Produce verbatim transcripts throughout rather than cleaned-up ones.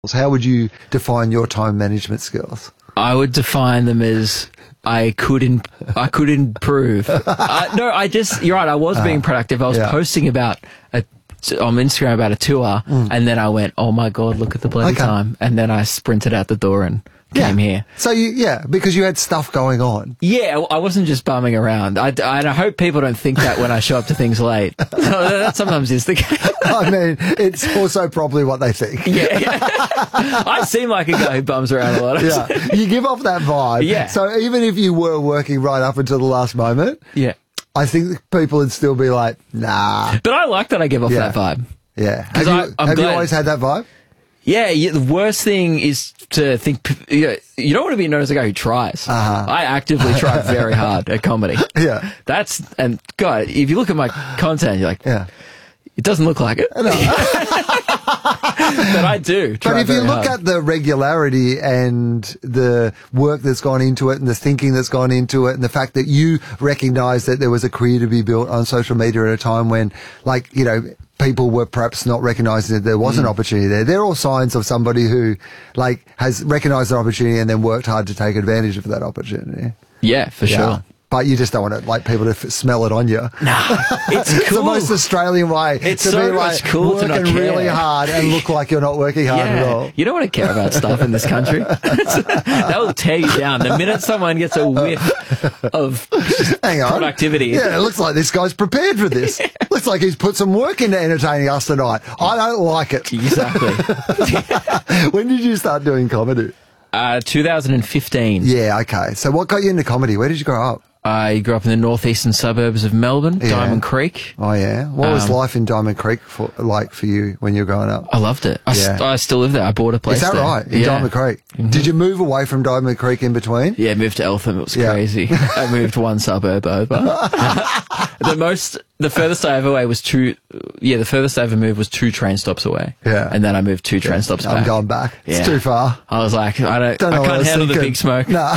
How would you define your time management skills? I would define them as I could imp- I could improve. uh, no, I just you're right. I was being productive. I was yeah. posting about a, on Instagram about a tour, mm. and then I went, "Oh my god, look at the bloody okay. time!" And then I sprinted out the door and came yeah. here. So you, yeah, because you had stuff going on. Yeah, I wasn't just bumming around. I, I, I hope people don't think that when I show up to things late. That sometimes is the case. I mean, it's also probably what they think. Yeah, yeah. I seem like a guy who bums around a lot. Yeah, you give off that vibe. Yeah. So even if you were working right up until the last moment, yeah, I think people would still be like, nah. But I like that I give off yeah. that vibe. Yeah. Have, I, you, I'm have you glad. always had that vibe? Yeah, yeah, the worst thing is to think, you know, you don't want to be known as a guy who tries. Uh-huh. I actively try very hard at comedy. Yeah. That's, and God, if you look at my content, you're like, yeah. it doesn't look like it. No. But I do. But if you look hard. at the regularity and the work that's gone into it and the thinking that's gone into it and the fact that you recognize that there was a career to be built on social media at a time when, like, you know, people were perhaps not recognizing that there was mm. an opportunity there. They're all signs of somebody who, like, has recognized an opportunity and then worked hard to take advantage of that opportunity. Yeah, for yeah. sure. But you just don't want to, like, people to f- smell it on you. Nah, it's It's cool. the most Australian way It's to so be like much cool to working not care. really hard and look like you're not working hard yeah. at all. You don't want to care about stuff in this country. That will tear you down. The minute someone gets a whiff of Hang on. productivity. Yeah, it looks like this guy's prepared for this. Yeah. Looks like he's put some work into entertaining us tonight. I don't like it. Exactly. When did you start doing comedy? Uh, two thousand fifteen. Yeah, okay. So what got you into comedy? Where did you grow up? I grew up in the northeastern suburbs of Melbourne, Yeah. Diamond Creek. Oh, yeah? What was Um, life in Diamond Creek for, like for you when you were growing up? I loved it. I, Yeah. st- I still live there. I bought a place Is that there. right? In yeah. Diamond Creek? Mm-hmm. Did you move away from Diamond Creek in between? Yeah, moved to Eltham. It was Yeah. crazy. I moved one suburb over. The most, the furthest I ever away was two, yeah, the furthest I ever moved was two train stops away. Yeah. And then I moved two train stops I'm back. going back. Yeah. It's too far. I was like, I don't, Don't know I what I can't was handle the thinking. big smoke. No.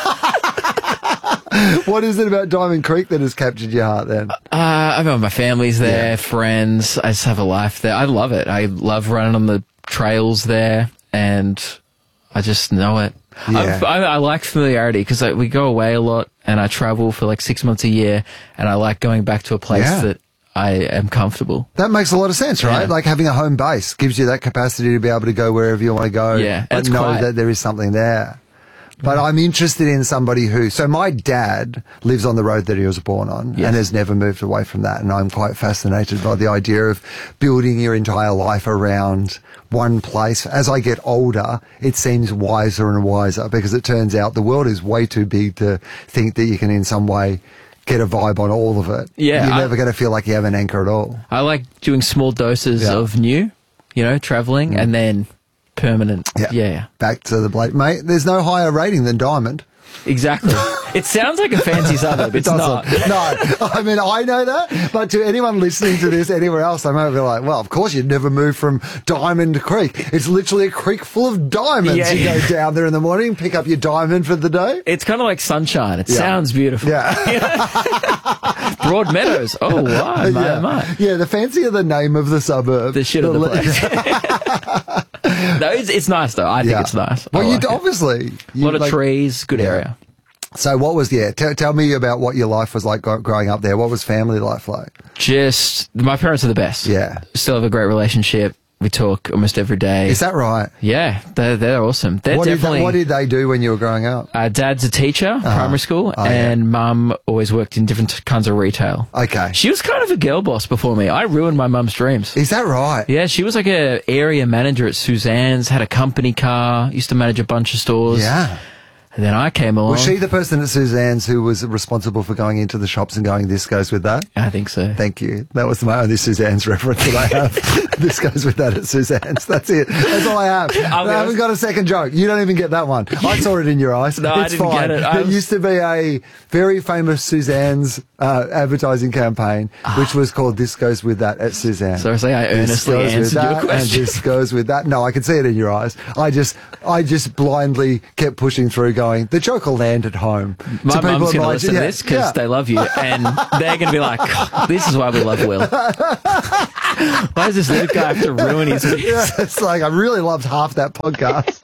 What is it about Diamond Creek that has captured your heart then? Uh, I mean, my family's there, Yeah. friends. I just have a life there. I love it. I love running on the trails there, and I just know it. Yeah. I, I, I like familiarity because like, we go away a lot, and I travel for like six months a year, and I like going back to a place Yeah. that I am comfortable. That makes a lot of sense, right? Yeah. Like having a home base gives you that capacity to be able to go wherever you want to go. Yeah, and But it's know quiet. that there is something there. But I'm interested in somebody who, so my dad lives on the road that he was born on Yes. and has never moved away from that. And I'm quite fascinated by the idea of building your entire life around one place. As I get older, it seems wiser and wiser because it turns out the world is way too big to think that you can in some way get a vibe on all of it. Yeah, You're I- never going to feel like you have an anchor at all. I like doing small doses Yeah. of new, you know, traveling, and then permanent. Yeah. yeah. Back to the Blake, mate. There's no higher rating than Diamond. Exactly. It sounds like a fancy suburb. It's It not. doesn't. No, I mean, I know that, but to anyone listening to this anywhere else, they might be like, well, of course you'd never move from Diamond Creek. It's literally a creek full of diamonds. Yeah. You go down there in the morning, pick up your diamond for the day. It's kind of like sunshine. It Yeah. sounds beautiful. Yeah. Broad Meadows. Oh, wow. My, yeah. my. Yeah, the fancier the name of the suburb. The shit of the le- place. No, it's, it's nice, though. I think Yeah. it's nice. I Well, you like it. obviously. A you lot of like- trees, good Yeah. area. So what was, yeah, t- tell me about what your life was like gro- growing up there. What was family life like? Just, my parents are the best. Yeah. Still have a great relationship. We talk almost every day. Is that right? Yeah, they're, they're awesome. They're What did, definitely. they, what did they do when you were growing up? Uh, Dad's a teacher, primary school, Oh, yeah. and Mum always worked in different kinds of retail. Okay. She was kind of a girl boss before me. I ruined my mum's dreams. Is that right? Yeah, she was like a area manager at Suzanne's, had a company car, used to manage a bunch of stores. Yeah. And then I came along. Was she the person at Suzanne's who was responsible for going into the shops and going, this goes with that? I think so. Thank you. That was my only Suzanne's reference that I have. This goes with that at Suzanne's. That's it. That's all I have. I'll be I haven't honest. got a second joke. You don't even get that one. I saw it in your eyes. No, I it's didn't fine. get it. There I was- used to be a very famous Suzanne's uh, advertising campaign, which was called This Goes With That at Suzanne. So I say I This earnestly goes with answered your that, and question. this goes with that. No, I can see it in your eyes. I just, I just blindly kept pushing through, going, going, the joke will land at home. My So people mum's going to might- listen yeah, to this because yeah. they love you, and they're going to be like, "God, this is why we love Will. Why does this Luke guy have to ruin his bits?" Yeah, it's like I really loved half that podcast.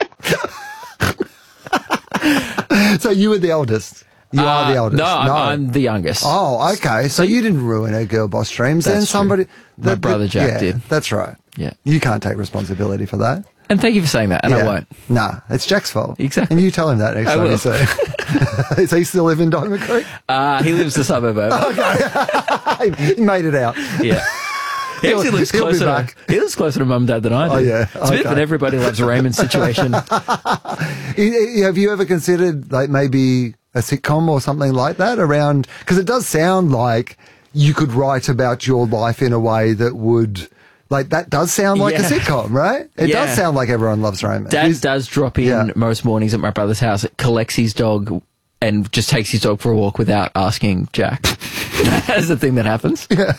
So you were the eldest. You are the Uh, eldest. No, I'm, I'm the youngest. Oh, okay. So you didn't ruin her girl boss dreams. Then That's true. somebody, My brother Jack yeah, did. That's right. Yeah. You can't take responsibility for that. And thank you for saying that, and yeah. I won't. Nah, it's Jack's fault. Exactly. And you tell him that next I time will. you see him. Does he still live in Diamond Creek? Uh, he lives the suburb over. He made it out. Yeah. He He'll- actually lives he'll be closer. To, back. he lives closer to mum and dad than I do. Oh, yeah. It's a bit of Okay. an everybody loves Raymond situation. I- Have you ever considered like maybe a sitcom or something like that around? Because it does sound like you could write about your life in a way that would, like, that does sound like Yeah. a sitcom, right? It Yeah. does sound like Everyone Loves Raymond. Dad He's- does drop in Yeah. most mornings at my brother's house, collects his dog, and just takes his dog for a walk without asking Jack. That's the thing that happens. Yeah.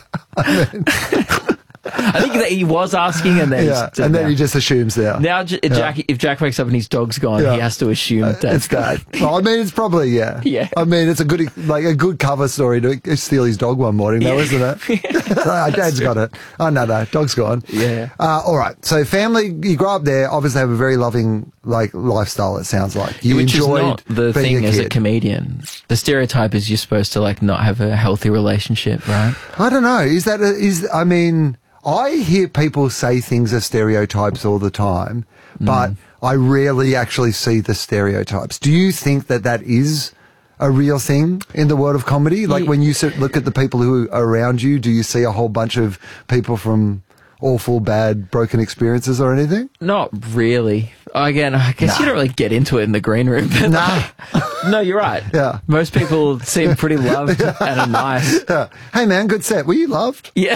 I think that he was asking, and then Yeah. he's- And then now- he just assumes there. now J- Jack, if Jack wakes up and his dog's gone, Yeah. he has to assume Uh, Dad's it's that. Well, I mean, it's probably, yeah. Yeah. I mean, it's a good, like a good cover story to steal his dog one morning, though, Yeah. isn't it? Oh, Dad's got it. Oh, no, no, dog's gone. Yeah. Uh, all right. So family, you grow up there, obviously have a very loving, like, lifestyle, it sounds like. You Which is enjoyed not the being thing a as a kid. comedian. The stereotype is you're supposed to like not have a healthy relationship, right? I don't know. Is that, a, is, I mean, I hear people say things are stereotypes all the time, but I rarely actually see the stereotypes. Do you think that that is a real thing in the world of comedy? Like Ye- when you sit, look at the people who are around you, do you see a whole bunch of people from awful, bad, broken experiences or anything? Not really. Again, I guess you don't really get into it in the green room. But Nah. no, you're right. Yeah. Most people seem pretty loved and are nice. Yeah. Hey man, good set. Were you loved? Yeah.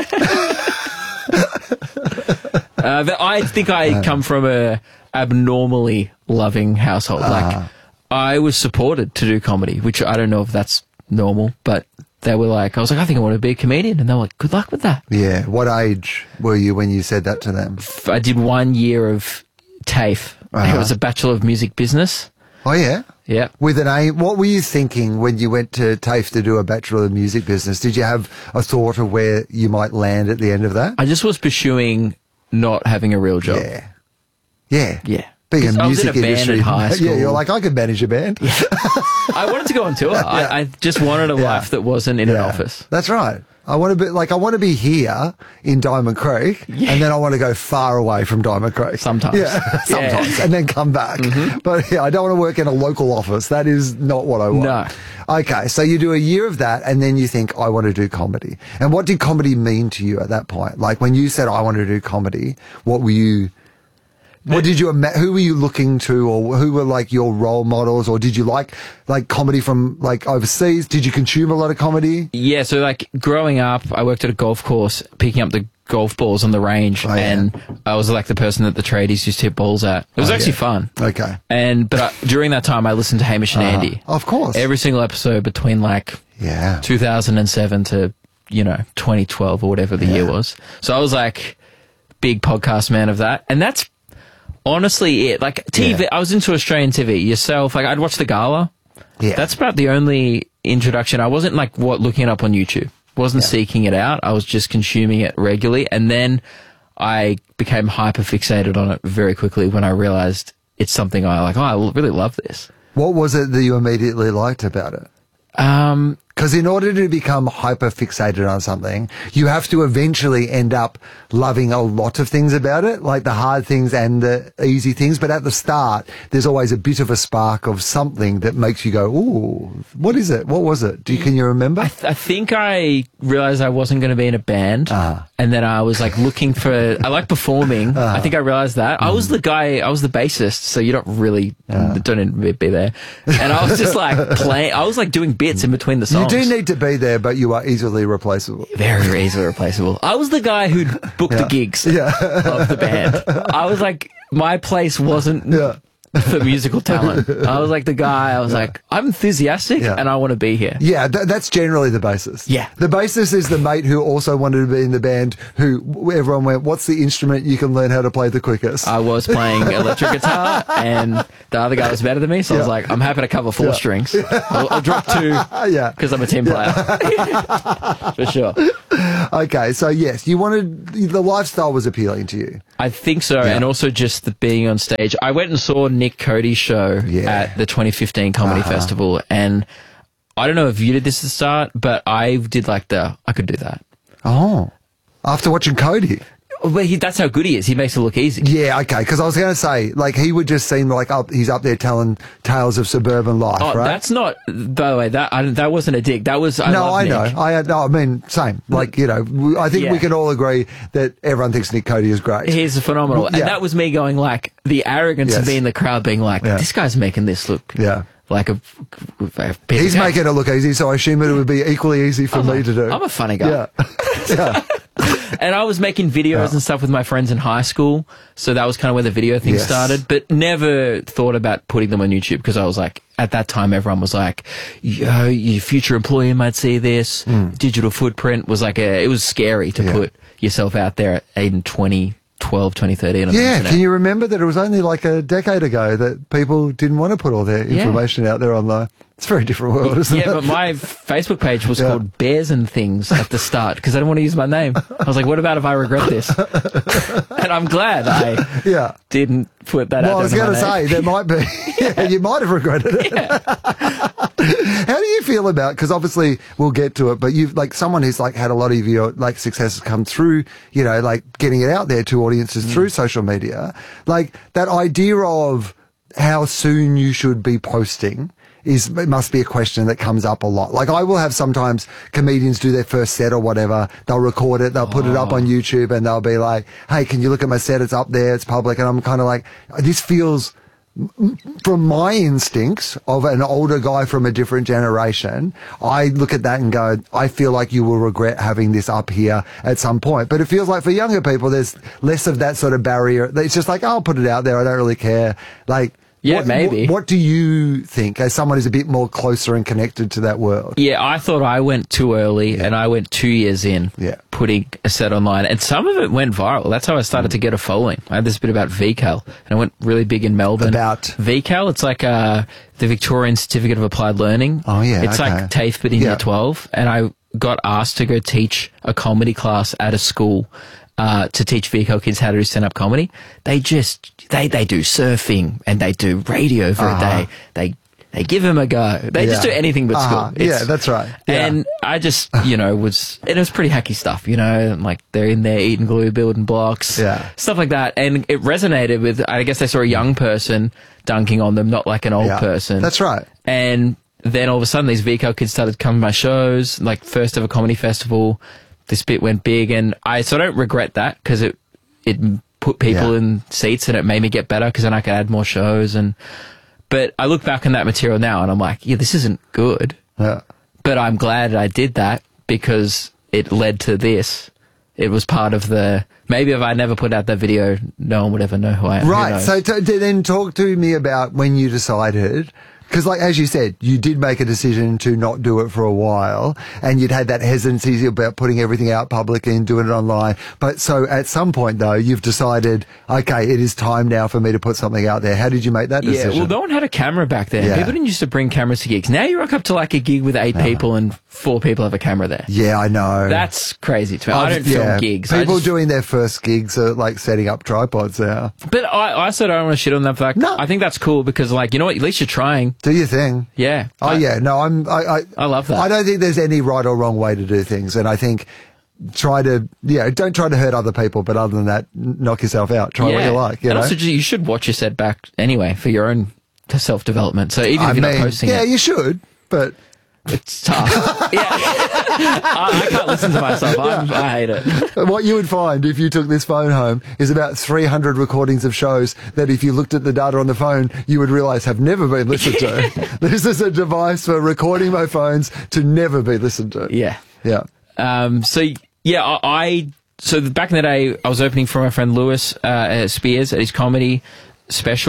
uh, but I think I come from a abnormally loving household. Like, I was supported to do comedy, which I don't know if that's normal, but they were like, I was like, I think I want to be a comedian. And they were like, good luck with that. Yeah. What age were you when you said that to them? I did one year of TAFE. Uh-huh. It was a Bachelor of Music Business. Oh yeah. Yeah. With an aim, what were you thinking when you went to TAFE to do a Bachelor of Music Business? Did you have a thought of where you might land at the end of that? I just was pursuing not having a real job. Yeah. Yeah. Yeah. Being a 'Cause I was in music a band industry. in high Yeah, school. you're like, I could manage a band. I wanted to go on tour. I, I just wanted a Yeah. life that wasn't in an Yeah. office. That's right. I want to be like I want to be here in Diamond Creek, Yeah. and then I want to go far away from Diamond Creek. Sometimes. yeah, sometimes, Yeah. and then come back. But yeah, I don't want to work in a local office. That is not what I want. No. Okay, so you do a year of that, and then you think I want to do comedy. And what did comedy mean to you at that point? Like when you said I want to do comedy, what were you? What did you? ima- Who were you looking to, or who were like your role models, or did you like like comedy from like overseas? Did you consume a lot of comedy? Yeah, so like growing up, I worked at a golf course picking up the golf balls on the range, Oh, yeah. and I was like the person that the tradies used to hit balls at. It was Oh, actually yeah. fun. Okay. And but I, during that time, I listened to Hamish and Andy. Uh, of course. Every single episode between like Yeah. two thousand seven to, you know, twenty twelve or whatever the Yeah. year was. So I was like big podcast man of that. And that's honestly it. Like T V, Yeah. I was into Australian T V. Yourself, like I'd watch The Gala. Yeah. That's about the only introduction. I wasn't like what looking it up on YouTube. Wasn't seeking it out. I was just consuming it regularly. And then I became hyper fixated on it very quickly when I realized it's something I like, oh, I really love this. What was it that you immediately liked about it? Um, Because in order to become hyper fixated on something, you have to eventually end up loving a lot of things about it, like the hard things and the easy things. But at the start, there's always a bit of a spark of something that makes you go, ooh, what is it? What was it? Do you, can you remember? I, th- I think I realized I wasn't going to be in a band. Uh-huh. And then I was like looking for, I like performing. Uh-huh. I think I realized that. I was the guy, I was the bassist, so you don't really, don't need to be there. And I was just like playing, I was like doing bits in between the You songs. do need to be there, but you are easily replaceable. Very easily replaceable. I was the guy who'd book the gigs Yeah. of the band. I was like, my place wasn't Yeah. for musical talent. I was like the guy, I was yeah. like, I'm enthusiastic yeah. and I want to be here. Yeah, th- that's generally the basis. Yeah. The basis is the mate who also wanted to be in the band, who everyone went, what's the instrument you can learn how to play the quickest? I was playing electric guitar and the other guy was better than me, so yeah. I was like, I'm happy to cover four yeah. strings. I'll, I'll drop two yeah. because I'm a team player. Yeah. For sure. Okay, so yes, you wanted, the lifestyle was appealing to you. I think so, yeah. and also just the being on stage. I went and saw Nick Cody's show yeah. at the twenty fifteen Comedy uh-huh. Festival, and I don't know if you did this at the start, but I did like the, I could do that. Oh, after watching Cody? Well, he, that's how good he is. He makes it look easy. Yeah, okay. Because I was going to say, like, he would just seem like up, he's up there telling tales of suburban life, oh, right? That's not. By the way, that I, that wasn't a dig. That was. I no, I Nick. know. I no, I mean, same. Like, you know, I think yeah. we can all agree that everyone thinks Nick Cody is great. He's phenomenal, well, yeah. and that was me going like the arrogance yes. of being in the crowd, being like, yeah. this guy's making this look. Yeah. Like a, a he's making it look easy, so I assume it would be equally easy for I'm me a, to do. I'm a funny guy. Yeah. yeah. And I was making videos yeah. and stuff with my friends in high school, so that was kind of where the video thing yes. started, but never thought about putting them on YouTube because I was like, at that time everyone was like, yo, your future employer might see this. Mm. Digital footprint was like a, it was scary to yeah. put yourself out there in twenty twelve, twenty thirteen on yeah, the internet. Can you remember that it was only like a decade ago that people didn't want to put all their information yeah. out there online? It's a very different world, isn't yeah, it? Yeah, but my Facebook page was yeah. called Bears and Things at the start because I didn't want to use my name. I was like, what about if I regret this? And I'm glad I yeah. didn't put that well, out there. Well, I was going to say, there might be. yeah, you might have regretted it. Yeah. How do you feel about, because obviously we'll get to it, but you've like someone who's like had a lot of your like successes come through, you know, like getting it out there to audiences mm. through social media, like that idea of how soon you should be posting is, it must be a question that comes up a lot. Like I will have sometimes comedians do their first set or whatever. They'll record it. They'll put oh. it up on YouTube and they'll be like, hey, can you look at my set? It's up there. It's public. And I'm kind of like, this feels, from my instincts of an older guy from a different generation, I look at that and go, I feel like you will regret having this up here at some point. But it feels like for younger people, there's less of that sort of barrier. It's just like, I'll put it out there. I don't really care. Like, yeah, what, maybe. What, what do you think as someone who's a bit more closer and connected to that world? Yeah, I thought I went too early yeah. and I went two years in yeah. putting a set online. And some of it went viral. That's how I started mm. to get a following. I had this bit about V CAL and I went really big in Melbourne. About? V CAL, it's like uh, the Victorian Certificate of Applied Learning. Oh, yeah. It's okay. like TAFE, but in yeah. year twelve. And I got asked to go teach a comedy class at a school. Uh, to teach V CAL kids how to do stand-up comedy. They just, they, they do surfing and they do radio for uh-huh. a day. They, they give them a go. They yeah. just do anything but uh-huh. school. It's, yeah, that's right. Yeah. And I just, you know, was, and it was pretty hacky stuff, you know, like they're in there eating glue, building blocks, yeah. stuff like that. And it resonated with, I guess they saw a young person dunking on them, not like an old yeah. person. That's right. And then all of a sudden these V CAL kids started coming to my shows, like first ever comedy festival. This bit went big, and I so I don't regret that because it it put people yeah. in seats and it made me get better because then I could add more shows. And but I look back on that material now and I'm like, yeah, this isn't good. Yeah. But I'm glad I did that because it led to this. It was part of the. Maybe if I never put out that video, no one would ever know who I am. Right. So to, to then talk to me about when you decided. Because, like, as you said, you did make a decision to not do it for a while, and you'd had that hesitancy about putting everything out publicly and doing it online. But so at some point, though, you've decided, okay, it is time now for me to put something out there. How did you make that decision? Yeah, well, no one had a camera back then. Yeah. People didn't used to bring cameras to gigs. Now you rock up to, like, a gig with eight uh, people and four people have a camera there. Yeah, I know. That's crazy to me. I don't yeah, film gigs. People just, doing their first gigs are, like, setting up tripods now. But I, I sort of don't want to shit on that fact. No. I think that's cool because, like, you know what? At least you're trying. Do your thing. Yeah. Oh, I, yeah. No, I'm, I, I, I love that. I don't think there's any right or wrong way to do things. And I think try to, yeah, don't try to hurt other people. But other than that, knock yourself out. Try yeah. what you like. You and know? also, you should watch your set back anyway for your own self-development. So even I if you're mean, not posting yeah, it. you should, but it's tough. yeah. I, I can't listen to myself. I'm, yeah. I hate it. What you would find if you took this phone home is about three hundred recordings of shows that if you looked at the data on the phone, you would realize have never been listened to. This is a device for recording my phones to never be listened to. Yeah. Yeah. Um, so, yeah, I, I so back in the day, I was opening for my friend Lewis uh, Spears at his comedy special. And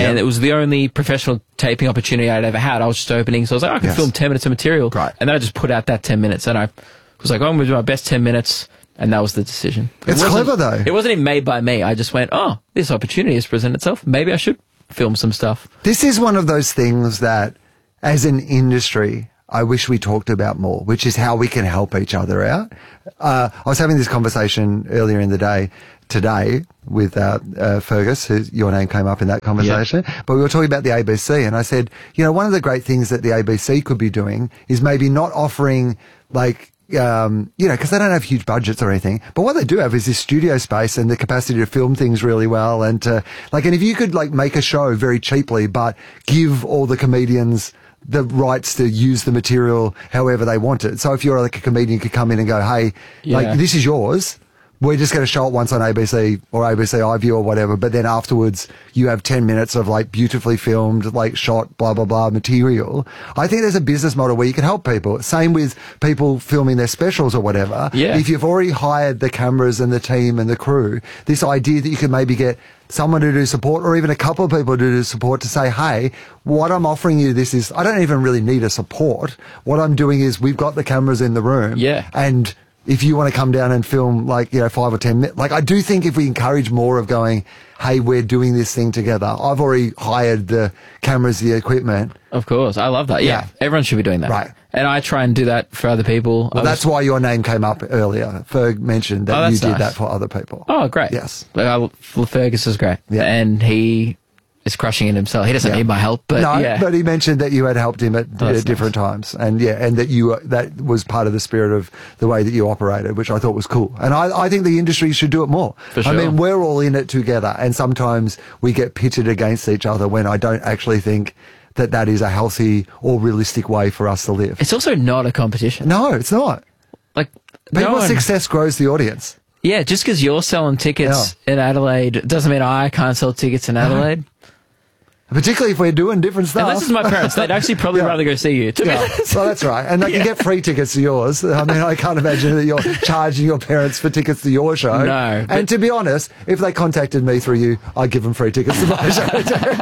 And it was the only professional taping opportunity I'd ever had. I was just opening, so I was like, I can Yes. film ten minutes of material. Right. And then I just put out that ten minutes, and I was like, oh, I'm going to do my best ten minutes, and that was the decision. It It's wasn't- clever, though. It wasn't even made by me. I just went, oh, this opportunity has presented itself. Maybe I should film some stuff. This is one of those things that, as an industry, I wish we talked about more, which is how we can help each other out. Uh, I was having this conversation earlier in the day, today, with uh, uh, Fergus, who your name came up in that conversation. But we were talking about the A B C, and I said, you know, one of the great things that the A B C could be doing is maybe not offering, like, um, you know, because they don't have huge budgets or anything. But what they do have is this studio space and the capacity to film things really well. And to, like, and if you could, like, make a show very cheaply, but give all the comedians the rights to use the material however they want it. So if you're like a comedian, you could come in and go, hey, Yeah. like, this is yours. We're just going to show it once on A B C or A B C iView or whatever. But then afterwards, you have ten minutes of like beautifully filmed, like shot, blah, blah, blah material. I think there's a business model where you can help people. Same with people filming their specials or whatever. Yeah. If you've already hired the cameras and the team and the crew, this idea that you can maybe get someone to do support or even a couple of people to do support to say, hey, what I'm offering you, this is, I don't even really need a support. What I'm doing is we've got the cameras in the room. Yeah. And if you want to come down and film like, you know, five or ten minutes, like I do think if we encourage more of going, hey, we're doing this thing together. I've already hired the cameras, the equipment. Of course. I love that. Yeah. Yeah. Everyone should be doing that. Right. And I try and do that for other people. Well, I that's was- why your name came up earlier. Ferg mentioned that Oh, you that's did nice. that for other people. Oh, great. Yes. Uh, Fergus is great. Yeah. And he is crushing it himself. He doesn't Yeah. need my help, but no, yeah. but he mentioned that you had helped him at, Oh, that's at different times, and yeah, and that you that was part of the spirit of the way that you operated, which I thought was cool. And I, I think the industry should do it more. For I sure. mean, we're all in it together, and sometimes we get pitted against each other when I don't actually think that that is a healthy or realistic way for us to live. It's also not a competition. No, it's not. Like, no People's one- success grows the audience. Yeah, just because you're selling tickets in Adelaide doesn't mean I can't sell tickets in Adelaide. Particularly if we're doing different stuff. Unless it's my parents. They'd actually probably Yeah. rather go see you. To be Yeah, honest. well, that's right. And they can get free tickets to yours. I mean, I can't imagine that you're charging your parents for tickets to your show. No, but- And to be honest, if they contacted me through you, I'd give them free tickets to my show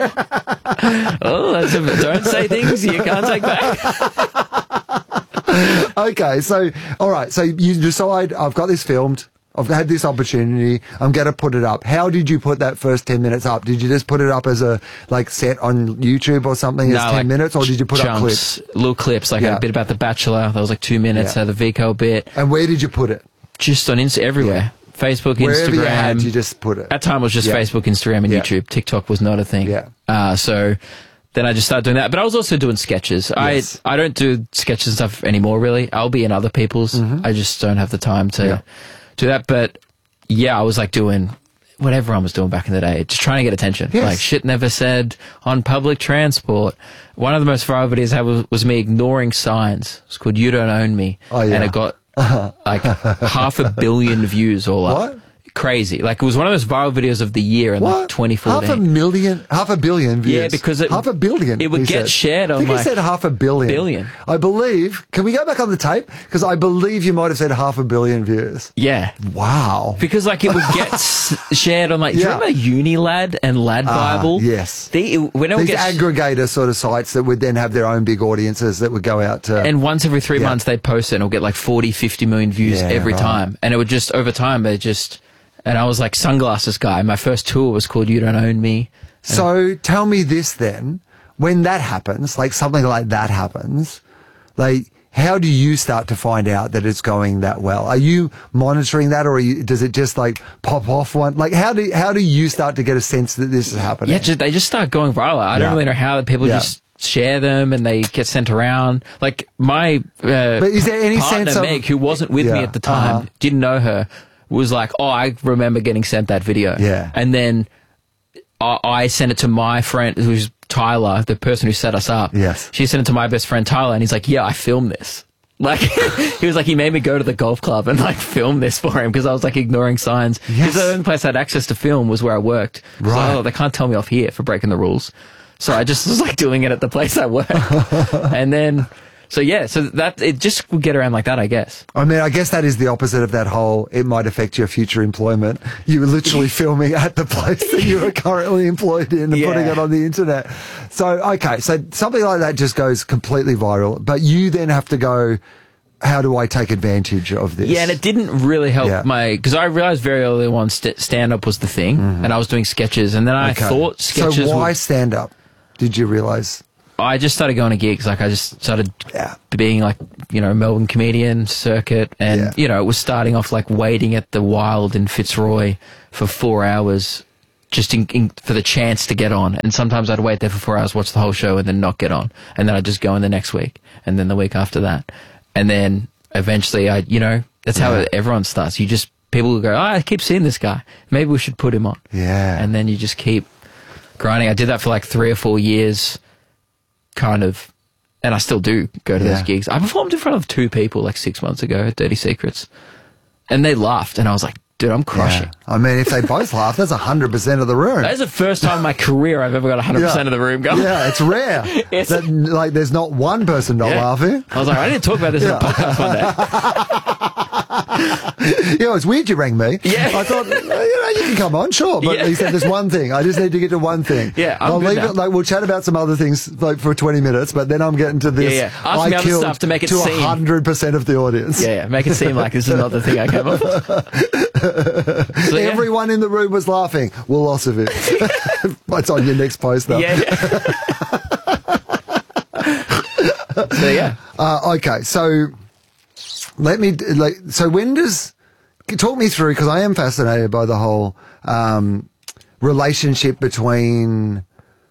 too. Oh, that's a, don't say things you can't take back. Okay, so, all right. So you decide, I've got this filmed. I've had this opportunity. I'm going to put it up. How did you put that first ten minutes up? Did you just put it up as a, like, set on YouTube or something as No, ten like minutes? Or did you put up chunks, clips? little clips, like Yeah. a bit about The Bachelor. That was like two minutes. Yeah. Had the Vico bit. And where did you put it? Just on Insta, everywhere. Facebook, Wherever Instagram. you had, you just put it. At time it was just Yeah. Facebook, Instagram, and Yeah. YouTube. TikTok was not a thing. Yeah. Uh, so then I just started doing that. But I was also doing sketches. Yes. I I don't do sketches and stuff anymore, really. I'll be in other people's. I just don't have the time to Mm-hmm. Yeah. do that. But yeah, I was like doing what everyone was doing back in the day, just trying to get attention. Yes. Like shit never said on public transport. One of the most viral videos I had was, was me ignoring signs. It's called You Don't Own Me. Oh, yeah. And it got like half a billion views all up. What? Crazy. Like it was one of those viral videos of the year in What? like twenty fourteen. Half a million, half a billion views. Yeah, because it- half a billion. it would he get said. shared I on, think like, he said half a billion. billion. I believe. Can we go back on the tape? Because I believe you might have said half a billion views. Yeah. Wow. Because like it would get s- shared on like, Yeah. do you remember Unilad and Lad Ah, Bible? yes. They, when it would These get aggregator sort of sites that would then have their own big audiences that would go out to. and once every three Yeah. months they'd post it and it would get like forty, fifty million views Yeah, every right. time. And it would just, over time, they just, and I was like sunglasses guy. My first tour was called You Don't Own Me. So tell me this then, when that happens, like something like that happens, like how do you start to find out that it's going that well? Are you monitoring that, or are you, does it just like pop off one? Like how do how do you start to get a sense that this is happening? Yeah, just, they just start going viral. I don't Yeah. really know how people Yeah. just share them and they get sent around. Like my uh, But is there any partner, sense of- Meg, who wasn't with me Yeah. at the time, Uh-huh. didn't know her, was like, oh, I remember getting sent that video. Yeah. And then I, I sent it to my friend, who's Tyler, the person who set us up. Yes. She sent it to my best friend Tyler, and he's like, yeah, I filmed this. Like, he was like, he made me go to the golf club and like film this for him because I was like ignoring signs. Because Yes. the only place I had access to film was where I worked. So, Right. oh, they can't tell me off here for breaking the rules. So I just was like doing it at the place I work. And then, So yeah, so that it just would get around like that, I guess. I mean, I guess that is the opposite of that whole, it might affect your future employment. You were literally filming at the place that you are currently employed in and Yeah. putting it on the internet. So, okay, so something like that just goes completely viral, but you then have to go, how do I take advantage of this? Yeah, and it didn't really help Yeah. my, because I realized very early on st- stand up was the thing, Mm-hmm. and I was doing sketches, and then I Okay. thought sketches. So why were, stand up? Did you realize? I just started going to gigs. Like I just started Yeah. being like, you know, Melbourne comedian circuit, and Yeah. you know, it was starting off like waiting at the Wild in Fitzroy for four hours. Just in, in, for the chance to get on. And sometimes I'd wait there for four hours, watch the whole show, and then not get on. And then I'd just go in the next week, and then the week after that. And then eventually I, you know, that's how Yeah. everyone starts. You just, people will go, oh, I keep seeing this guy. Maybe we should put him on. Yeah. And then you just keep grinding. I did that for like three or four years, kind of, and I still do go to Yeah. those gigs. I performed in front of two people like six months ago at Dirty Secrets. And they laughed, and I was like, dude, I'm crushing. Yeah. I mean, if they both laugh, that's one hundred percent of the room. That is the first time in my career I've ever got one hundred percent Yeah. of the room going. Yeah, it's rare. It's- that, like, there's not one person not Yeah. laughing. I was like, I didn't talk about this Yeah. in a podcast one day. You know, it's weird you rang me. Yeah. I thought, you know, you can come on, sure. But Yeah. he said, there's one thing. I just need to get to one thing. Yeah, I'm I'll good leave now. it, like, we'll chat about some other things, like, for twenty minutes, but then I'm getting to this. Yeah, yeah. Ask I me other killed stuff to make it to seem- one hundred percent of the audience. Yeah, yeah. Make it seem like this is not the thing I came up with. So, yeah. Everyone in the room was laughing. We'll loss of it. It's on your next post, though. Yeah, yeah. So, yeah. Uh, okay, so let me like. So when does talk me through, because I am fascinated by the whole um, relationship between.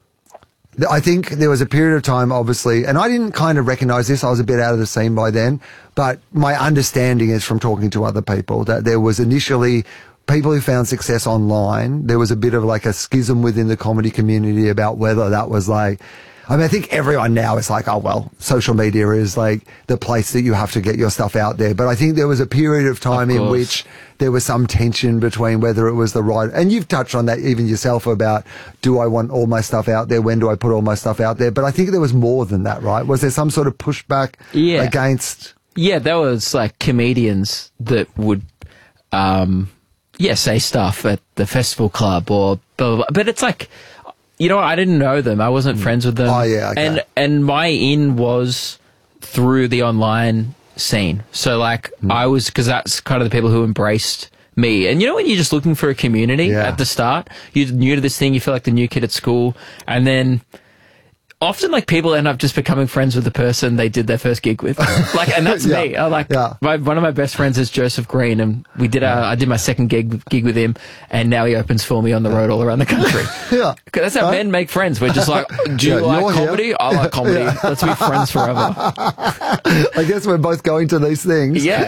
I think there was a period of time, obviously, and I didn't kind of recognize this. I was a bit out of the scene by then, but my understanding is from talking to other people that there was initially people who found success online. There was a bit of like a schism within the comedy community about whether that was like, I mean, I think everyone now is like, oh, well, social media is like the place that you have to get your stuff out there. But I think there was a period of time Of in course. which there was some tension between whether it was the right, and you've touched on that even yourself about, do I want all my stuff out there? When do I put all my stuff out there? But I think there was more than that, right? Was there some sort of pushback Yeah. against? Yeah, there was like comedians that would, um, yeah, say stuff at the festival club or blah, blah, blah. But it's like, you know, I didn't know them. I wasn't friends with them. Oh, yeah, okay. And, and my in was through the online scene. So like Hmm. I was, cause that's kind of the people who embraced me. And you know, when you're just looking for a community Yeah. at the start, you're new to this thing, you feel like the new kid at school. And then often like people end up just becoming friends with the person they did their first gig with. Like, and that's Yeah. me. I like, Yeah. my, one of my best friends is Joseph Green, and we did our, I did my second gig, gig with him, and now he opens for me on the road all around the country. Yeah. 'Cause that's how Right. men make friends. We're just like, do you Yeah, like you're here. comedy? I like comedy. Let's be friends forever. I guess we're both going to these things. Yeah.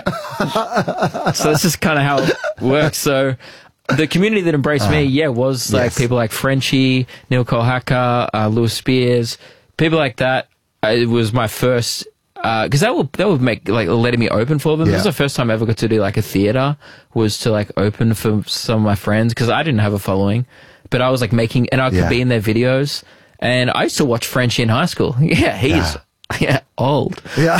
So this is kind of how it works. So the community that embraced me, yeah, was like yes. people like Frenchie, Neil Kolhaka, uh, Lewis Spears, people like that. Uh, It was my first, because that will that would make like letting me open for them. Yeah. This was the first time I ever got to do like a theater, was to like open for some of my friends, because I didn't have a following, but I was like making, and I could Yeah. be in their videos. And I used to watch Frenchie in high school. Yeah, he's Yeah. yeah old. Yeah.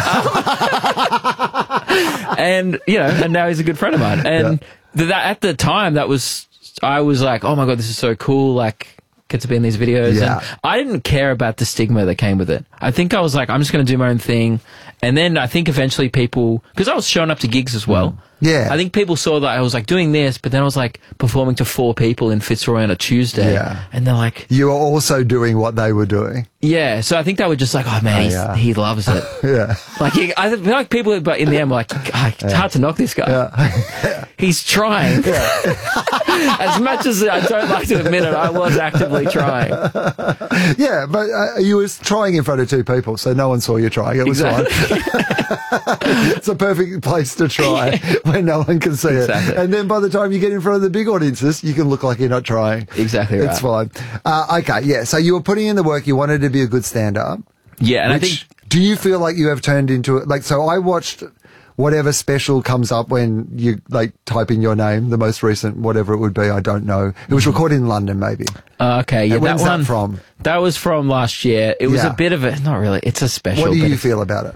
And you know, and now he's a good friend of mine. And th- that at the time, that was I was like, oh my god, this is so cool! Like, get to be in these videos. Yeah. And I didn't care about the stigma that came with it. I think I was like, I'm just going to do my own thing. And then I think eventually people, because I was showing up to gigs as well. Yeah. I think people saw that I was like doing this, but then I was like performing to four people in Fitzroy on a Tuesday. Yeah. And they're like, You were also doing what they were doing. yeah. So I think they were just like, oh man, Oh, he's, yeah. he loves it. Yeah. Like, he, I feel like people, but in the end, were like, "God, it's hard to knock this guy. Yeah. He's trying. As much as I don't like to admit it, I was actively trying. Yeah, but uh, you was trying in front of two people, so no one saw you trying. It was Exactly. fine. It's a perfect place to try when no one can see Exactly. it. And then by the time you get in front of the big audiences, you can look like you're not trying. Exactly right. It's fine. Uh, okay, yeah. So you were putting in the work. You wanted to be a good stand-up. Yeah, and I Which, think do you feel like you have turned into it? Like, so I watched whatever special comes up when you like type in your name, the most recent, whatever it would be. I don't know. It was recorded in London, maybe. uh, okay, yeah, And when's that that one from? That was from last year. It was Yeah. a bit of a not really. It's a special. What do but you it's- feel about it?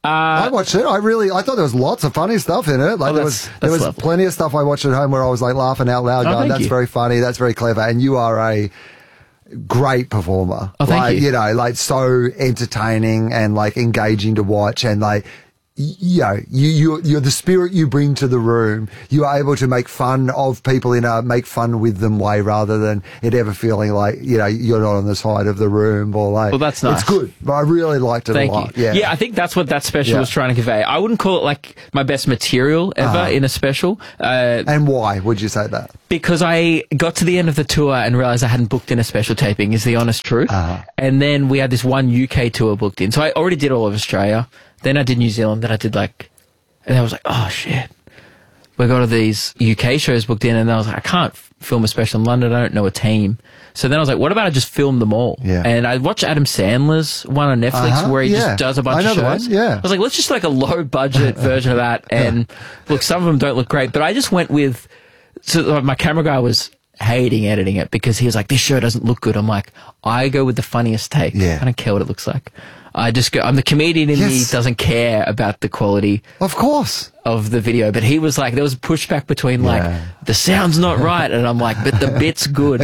I watched it. I really, I thought there was lots of funny stuff in it. Like Oh, there that's- was, there that's was lovely. plenty of stuff I watched at home where I was like laughing out loud, Oh, going, thank "That's you. very funny. That's very clever." And you are a great performer. Oh, thank like, you. know, like so entertaining and like engaging to watch, and like. You know, you, you, you're the spirit you bring to the room. You are able to make fun of people in a make fun with them way rather than it ever feeling like, you know, you're not on the side of the room or like. Well, that's nice. It's good. But I really liked it Thank a lot. you. Yeah. yeah, I think that's what that special Yeah. was trying to convey. I wouldn't call it like my best material ever Uh-huh. in a special. Uh, And why would you say that? because I got to the end of the tour and realized I hadn't booked in a special taping, is the honest truth. Uh-huh. And then we had this one U K tour booked in. So I already did all of Australia. Then I did New Zealand. Then I did like, and I was like, oh shit. We got all these U K shows booked in, and I was like, I can't f- film a special in London. I don't know a team. So then I was like, what about I just film them all? Yeah. And I watched Adam Sandler's one on Netflix Uh-huh, where he yeah. just does a bunch I know of the one, shows. yeah. I was like, let's just like a low budget version of that. And look, some of them don't look great, but I just went with, so like, my camera guy was hating editing it because he was like, this show doesn't look good. I'm like, I go with the funniest take. Yeah. I don't care what it looks like. I just go, I'm the comedian in me Yes. doesn't care about the quality Of course. of the video, but he was like, there was pushback between like, Yeah. the sound's not right, and I'm like, but the bit's good.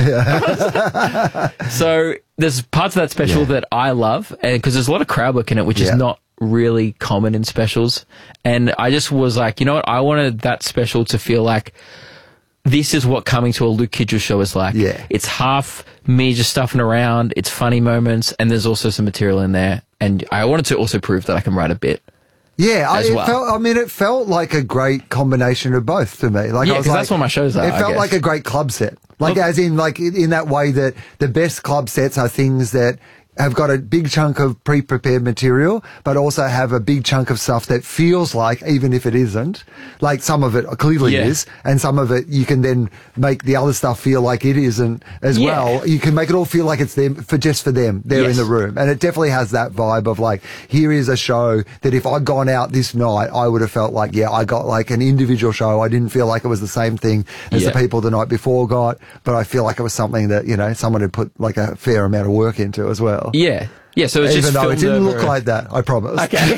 So there's parts of that special Yeah. that I love, and because there's a lot of crowd work in it, which Yeah. is not really common in specials. And I just was like, you know what, I wanted that special to feel like this is what coming to a Luke Kidgel show is like. Yeah. It's half me just stuffing around, it's funny moments, and there's also some material in there. And I wanted to also prove that I can write a bit. Yeah, I, As it well. felt. I mean, it felt like a great combination of both to me. Like, Yeah, I was 'cause like, that's what my shows are, It I felt guess. like a great club set. Like, Look- as in, like in in that way that the best club sets are things that have got a big chunk of pre-prepared material, but also have a big chunk of stuff that feels like, even if it isn't, like some of it clearly Yeah. is, and some of it you can then make the other stuff feel like it isn't as Yeah. well. You can make it all feel like it's them for just for them. They're Yes. in the room, and it definitely has that vibe of like, here is a show that if I'd gone out this night, I would have felt like, yeah, I got like an individual show. I didn't feel like it was the same thing as Yeah. the people the night before got, but I feel like it was something that, you know, someone had put like a fair amount of work into as well. Yeah. Yeah, so it's Even just though it filmed didn't over look a- like that, I promise. Okay.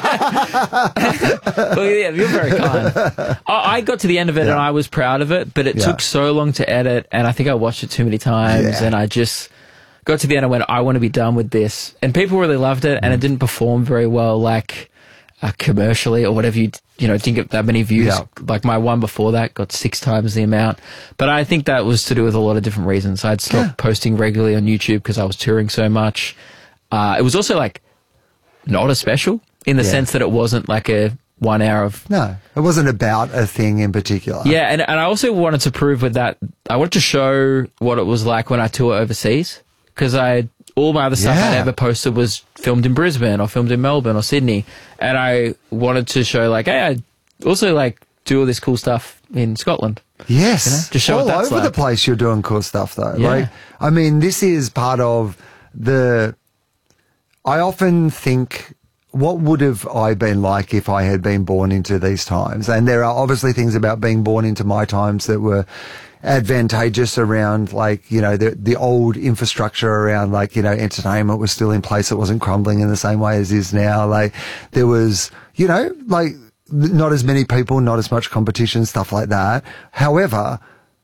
Well, yeah, you're very kind. I, I got to the end of it Yeah. and I was proud of it, but it Yeah. took so long to edit, and I think I watched it too many times, Yeah. and I just got to the end and went, I want to be done with this. And people really loved it, Mm. and it didn't perform very well, like uh, commercially or whatever you you know didn't get that many views. Yeah. Like my one before that got six times the amount, but I think that was to do with a lot of different reasons. I'd stopped Yeah. posting regularly on YouTube because I was touring so much. Uh, it was also like not a special in the Yeah. sense that it wasn't like a one hour of No, it wasn't about a thing in particular. yeah, and and I also wanted to prove with that I wanted to show what it was like when I tour overseas, because I all my other stuff I'd Yeah. ever posted was filmed in Brisbane or filmed in Melbourne or Sydney, and I wanted to show like, hey, I also like do all this cool stuff in Scotland. Yes. You know, just show all what that's over the like. place you're doing cool stuff though. Yeah. Like, I mean, this is part of the, I often think, what would have I been like if I had been born into these times? And there are obviously things about being born into my times that were advantageous around, like, you know, the the old infrastructure around, like, you know, entertainment was still in place. It wasn't crumbling in the same way as is now. Like, there was, you know, like, not as many people, not as much competition, stuff like that. However,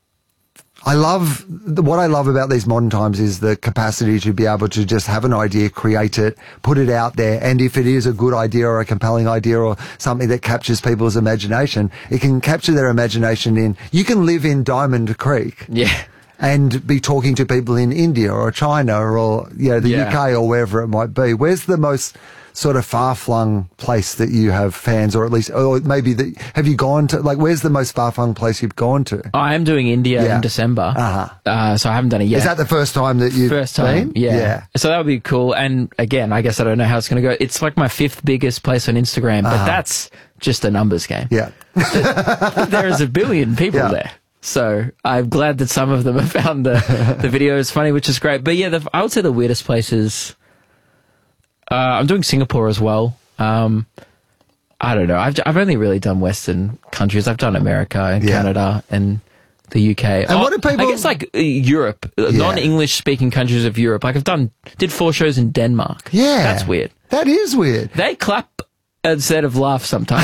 I love, what I love about these modern times is the capacity to be able to just have an idea, create it, put it out there. And if it is a good idea or a compelling idea or something that captures people's imagination, it can capture their imagination in, you can live in Diamond Creek. Yeah. And be talking to people in India or China or, you know, the Yeah. U K or wherever it might be. Where's the most sort of far-flung place that you have fans, or at least, or maybe the, have you gone to, like, where's the most far-flung place you've gone to? I am doing India Yeah. in December, Uh-huh. uh, so I haven't done it yet. Is that the first time that you've First time, been? yeah. Yeah. So that would be cool. And again, I guess I don't know how it's going to go. It's like my fifth biggest place on Instagram, but Uh-huh. that's just a numbers game. Yeah. There is a billion people Yeah. there. So I'm glad that some of them have found the, the videos funny, which is great. But yeah, the, I would say the weirdest places, uh, I'm doing Singapore as well. Um, I don't know. I've, I've only really done Western countries. I've done America and Yeah. Canada and the U K. And what do people- I guess like uh, Europe, uh, non-English speaking countries of Europe. Like I've done, did four shows in Denmark. Yeah. That's weird. That is weird. They clap instead of laugh sometimes.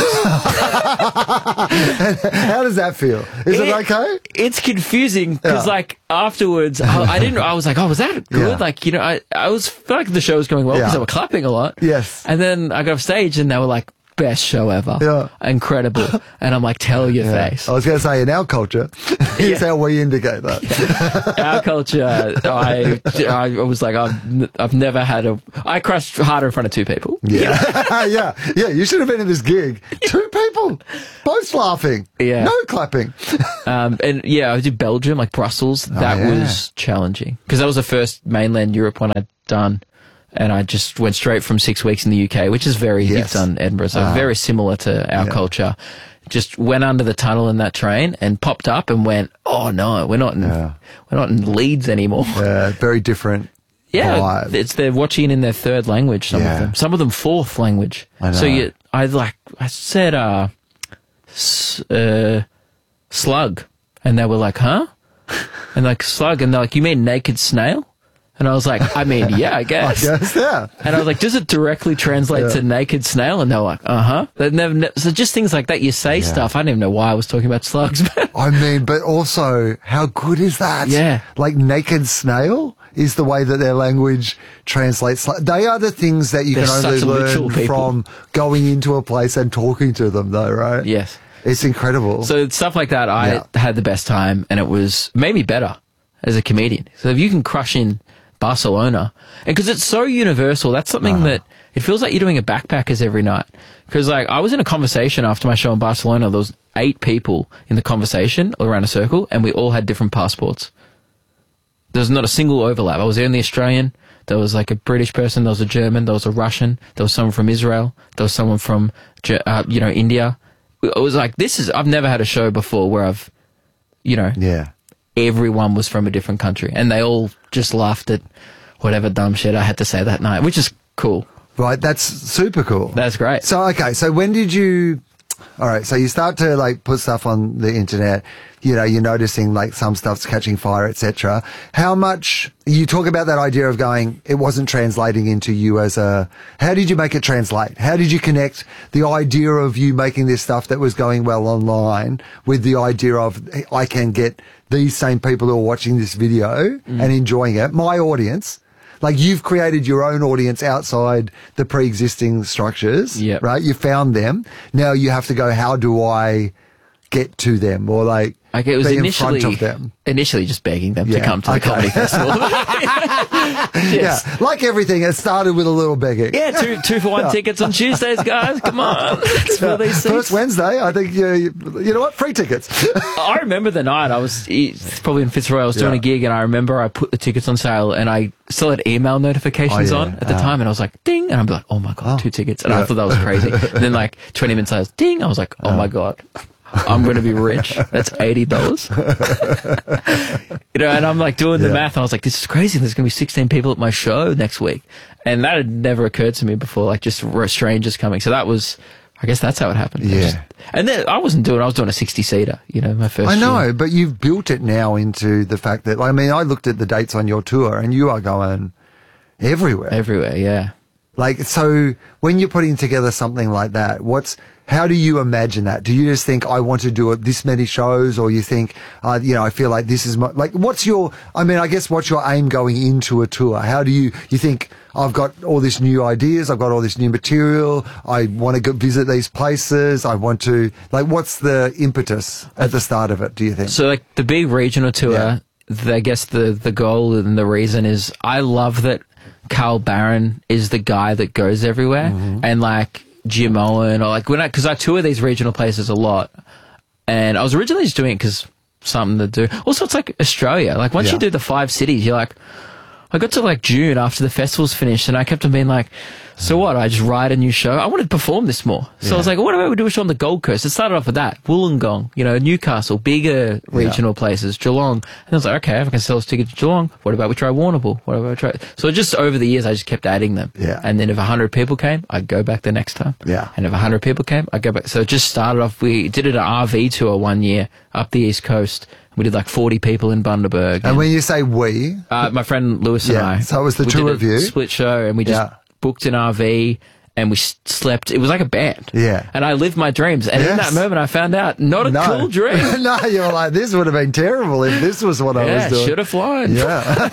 How does that feel? Is it, it okay? It's confusing because, Yeah. like, afterwards, I, I didn't. I was like, "Oh, was that good?" Yeah. Like, you know, I I was felt like the show was going well because Yeah. they were clapping a lot. Yes. And then I got off stage and they were like, "Best show ever, Yeah. incredible." And I'm like, "Tell your Yeah. face." I was going to say, in our culture, here's Yeah. how we indicate that. Our culture, I I was like, I've n- I've never had a. I crushed harder in front of two people. Yeah. yeah. Yeah. You should have been at this gig. Two people, both laughing. Yeah. No clapping. Um, and yeah, I did Belgium, like Brussels. That yeah. was challenging because that was the first mainland Europe one I'd done. And I just went straight from six weeks in the U K, which is very, Yes. you've done Edinburgh, so Ah. very similar to our Yeah. culture. Just went under the tunnel in that train and popped up and went, oh no, we're not in, Yeah. we're not in Leeds anymore. Uh, very different. Yeah, vibe. it's they're watching in their third language. Some Yeah. of them, some of them fourth language. I know. So you, I like, I said, uh, s- uh, slug, and they were like, huh? And like slug, and they're like, you mean naked snail? And I was like, I mean, yeah, I I guess. guess, yeah. And I was like, does it directly translate Yeah. to naked snail? And they're like, uh huh. They never, ne- so just things like that. You say stuff. I didn't even know why I was talking about slugs. But I mean, but also, how good is that? Yeah. Like naked snail is the way that their language translates. They are the things that you They're can only such literal learn people. from going into a place and talking to them, though, right? yes. It's incredible. So stuff like that, I Yeah. had the best time, and it was made me better as a comedian. So if you can crush in Barcelona, and because it's so universal, that's something Uh-huh. that it feels like you're doing a backpackers every night. Because like I was in a conversation after my show in Barcelona, there was eight people in the conversation around a circle, and we all had different passports. There's not a single overlap. I was the only Australian. There was like a British person. There was a German. There was a Russian. There was someone from Israel. There was someone from, Ge- uh, you know, India. It was like, this is, I've never had a show before where I've, you know, yeah. everyone was from a different country and they all just laughed at whatever dumb shit I had to say that night, which is cool. Right. That's super cool. That's great. So, okay. So when did you, all right. So you start to like put stuff on the internet, you know, you're noticing like some stuff's catching fire, et cetera. How much you talk about that idea of going, it wasn't translating into you as a, how did you make it translate? How did you connect the idea of you making this stuff that was going well online with the idea of I can get these same people who are watching this video and enjoying it, my audience? Like you've created your own audience outside the pre-existing structures, Yep. right? You found them. Now you have to go, how do I get to them or like Like it was be initially, in front of them? initially just begging them Yeah, to come to the okay. comedy festival. Yes. Yeah, like everything, it started with a little begging. Yeah, two two for one tickets on Tuesdays, guys. Come on, let's fill these seats. First Wednesday, I think, you, you know what, free tickets. I remember the night I was it's probably in Fitzroy. I was doing Yeah. a gig, and I remember I put the tickets on sale, and I still had email notifications Oh, yeah. on at the Ah. time, and I was like, "Ding!" And I'm like, "Oh my god, Oh. two tickets!" And Yeah. I thought that was crazy. And then like twenty minutes later, "Ding!" I was like, "Oh my god." I'm going to be rich. That's eighty dollars. You know, and I'm like doing the Yeah. math, and I was like, this is crazy. There's going to be sixteen people at my show next week. And that had never occurred to me before, like just r- strangers coming. So that was, I guess that's how it happened. Yeah. Just- and then I wasn't doing, I was doing a sixty seater, you know, my first I know, year. but you've built it now into the fact that, I mean, I looked at the dates on your tour and you are going everywhere. Everywhere, yeah. Like, so when you're putting together something like that, what's, how do you imagine that? Do you just think, I want to do it this many shows, or you think, uh, you know, I feel like this is my, like, what's your, I mean, I guess what's your aim going into a tour? How do you, you think, I've got all this new ideas, I've got all this new material, I want to go visit these places, I want to, like, what's the impetus at the start of it, do you think? So like the big regional tour, Yeah. the, I guess the, the goal and the reason is I love that Carl Barron is the guy that goes everywhere, Mm-hmm. and like Jim Owen, or like when I, cause I tour these regional places a lot, and I was originally just doing it cause something to do. Also, it's like Australia. Like once Yeah. you do the five cities, you're like, I got to like June after the festival's finished, and I kept on being like, so what? I just write a new show. I wanted to perform this more. So I was like, what about we do a show on the Gold Coast? It started off with that. Wollongong, you know, Newcastle, bigger regional places, Geelong. And I was like, okay, if I can sell this ticket to Geelong, what about we try Warrnambool? What about we try? So just over the years, I just kept adding them. Yeah. And then if a hundred people came, I'd go back the next time. Yeah. And if a hundred people came, I'd go back. So it just started off, we did an R V tour one year up the East Coast. We did like forty people in Bundaberg. And when you say we, Uh, my friend Lewis and Yeah, I. so it was the we two did a of you. split show, and we just Yeah. booked an R V, and we s- slept. It was like a band. Yeah. And I lived my dreams. And in Yes. that moment, I found out not a No. cool dream. No, you were like, this would have been terrible if this was what I Yeah, was doing. should have flown. Yeah.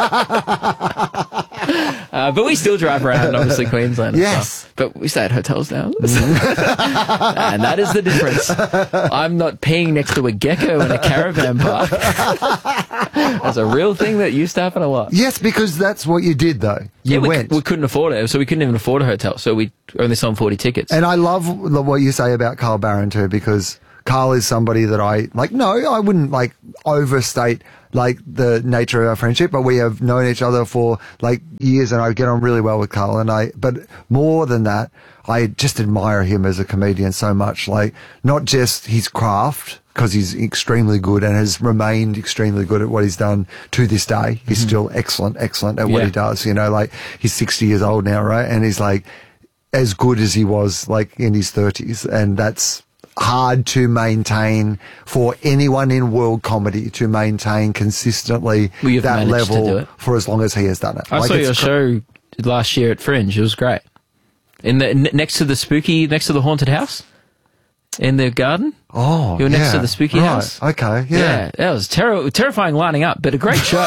Uh, but we still drive around, obviously, Queensland. Yes. And stuff. But we stay at hotels now. And that is the difference. I'm not peeing next to a gecko in a caravan park. That's a real thing that used to happen a lot. Yes, because that's what you did, though. You Yeah, we, went. we couldn't afford it, so we couldn't even afford a hotel. So we only sold forty tickets. And I love the- what you say about Carl Barron too, because Carl is somebody that I like. No, I wouldn't like overstate like the nature of our friendship, but we have known each other for like years, and I get on really well with Carl. And I, but more than that, I just admire him as a comedian so much. Like not just his craft, because he's extremely good and has remained extremely good at what he's done to this day. He's Mm-hmm. still excellent, excellent at what Yeah. he does. You know, like he's sixty years old now, right? And he's like as good as he was like in his thirties. And that's hard to maintain for anyone in world comedy to maintain consistently Well, you've that managed to do level it. for as long as he has done it. I Like, saw it's your cr- show last year at Fringe. It was great. In the n- next to the spooky, next to the haunted house, in the garden. Oh, You were next yeah. to the spooky Right. house. Okay, yeah. that was terror- terrifying lining up, but a great show.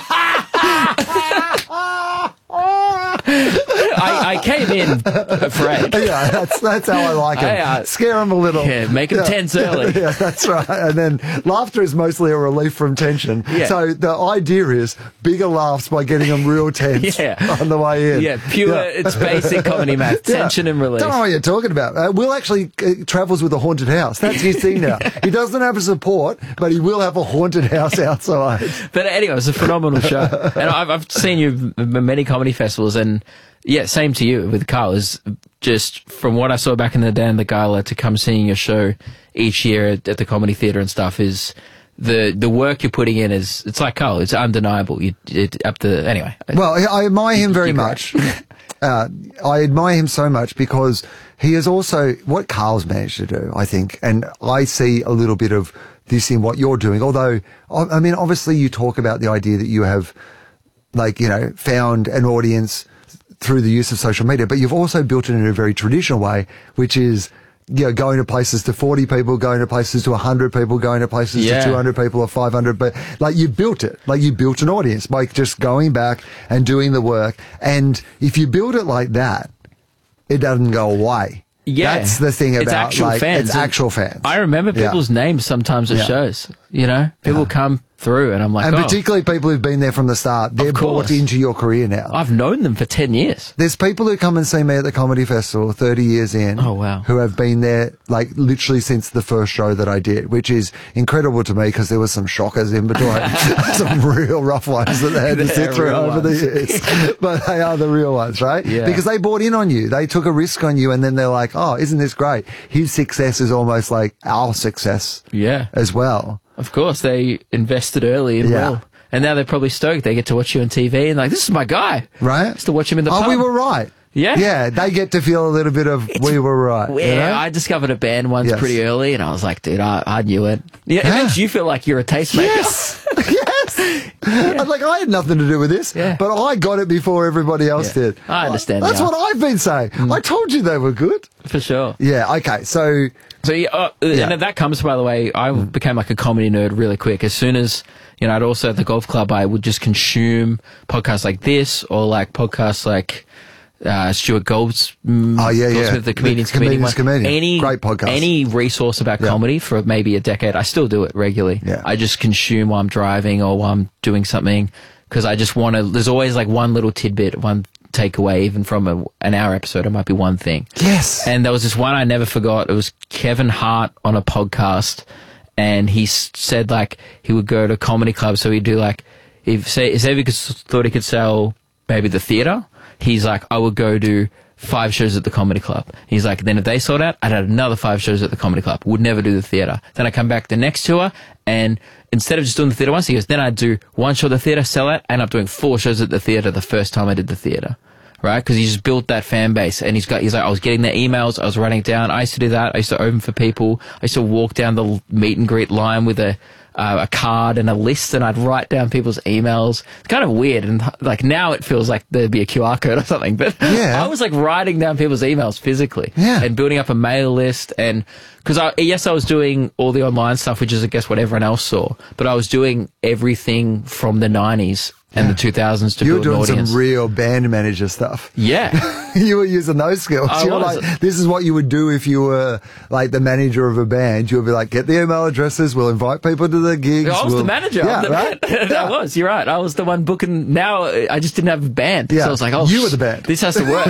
I, I came in afraid. Yeah, that's that's how I like him. I, uh, Scare him a little. Yeah, make him tense early. Yeah, that's right. And then laughter is mostly a relief from tension. Yeah. So the idea is bigger laughs by getting them real tense Yeah. on the way in. Yeah, pure, it's basic comedy math, Yeah. tension and relief. Don't know what you're talking about. Uh, Will actually uh, travels with a haunted house. That's his thing now. He doesn't have a support, but he will have a haunted house outside. But anyway, it was a phenomenal show. And I've, I've seen you at many comedy festivals, and yeah, same to you with Carl. Is just from what I saw back in the day in the gala to come seeing your show each year at, at the Comedy Theatre and stuff is the the work you're putting in is it's like Carl. It's undeniable. You it, up the anyway. Well, I admire him very You're much. uh, I admire him so much because he is also what Carl's managed to do, I think. And I see a little bit of this in what you're doing. Although, I I mean, obviously you talk about the idea that you have, like, you know, found an audience through the use of social media, but you've also built it in a very traditional way, which is, you know, going to places to forty people, going to places to one hundred people, going to places Yeah. to two hundred people or five hundred. But like you built it, like you built an audience by just going back and doing the work. And if you build it like that, it doesn't go away. Yeah. That's the thing about It's actual like, fans. it's And actual fans. I remember Yeah. people's names sometimes at Yeah. shows. You know, people come through, and I'm like, And oh, particularly people who've been there from the start, they're course. brought into your career now. I've known them for ten years. There's people who come and see me at the Comedy Festival thirty years in. Oh, wow. Who have been there like literally since the first show that I did, which is incredible to me because there were some shockers in between. Some real rough ones that they had to They're sit through real over ones. the years. But they are the real ones, right? Yeah. Because they bought in on you. They took a risk on you and then they're like, oh, isn't this great? His success is almost like our success Yeah, as well. of course they invested early and Yeah. well, and now they're probably stoked. They get to watch you on T V and like, this is my guy. Right? Used to watch him in the Oh, pub. we were right. Yeah. Yeah. They get to feel a little bit of we were right. you Yeah, know? I discovered a band once Yes. pretty early, and I was like, dude, I, I knew it. Yeah, Yeah. it makes you feel like you're a tastemaker. Yes. yes. I'm like, I had nothing to do with this, Yeah. but I got it before everybody else Yeah. did. I understand That's now. what I've been saying. I told you they were good. For sure. Yeah. Okay. So, So yeah, uh, Yeah. and that comes, by the way, I became like a comedy nerd really quick. As soon as, you know, I'd also at the golf club, I would just consume podcasts like this or like podcasts like uh, Stuart Golds, mm, Oh, yeah, yeah. Goldsmith, the comedian's The Comedian's comedian. Comedian. Any Great podcast. Any resource about Yeah. comedy for maybe a decade, I still do it regularly. Yeah. I just consume while I'm driving or while I'm doing something because I just want to. There's always like one little tidbit, one takeaway, even from a, an hour episode. It might be one thing. yes. And there was this one I never forgot. It was Kevin Hart on a podcast, and he s- said like he would go to comedy clubs, so he'd do like if say if he could, thought he could sell maybe the theater, he's like I would go do five shows at the comedy club. He's like then if they sold out, I'd have another five shows at the comedy club. Would never do the theater. Then I come back the next tour, and instead of just doing the theater once, he goes then I'd do one show at the theater, sell out, end up doing four shows at the theater the first time I did the theater. Right, because he just built that fan base, and he's got. He's like, I was getting their emails, I was writing it down. I used to do that. I used to open for people. I used to walk down the meet and greet line with a uh, a card and a list, and I'd write down people's emails. It's kind of weird, and like now it feels like there'd be a Q R code or something. But Yeah. I was like writing down people's emails physically, Yeah. and building up a mail list, and because I yes I was doing all the online stuff, which is I guess what everyone else saw, but I was doing everything from the nineties and the two thousands to You were build an doing audience. some real band manager stuff. Yeah. You were using those skills. I You were was. like, this is what you would do if you were like the manager of a band. You would be like, get the email addresses. We'll invite people to the gigs. I was we'll... the manager. Yeah, of the right? band. I was. You're right. I was the one booking. Now I just didn't have a band, Yeah. so I was like, "Oh, You were the band. This has to work."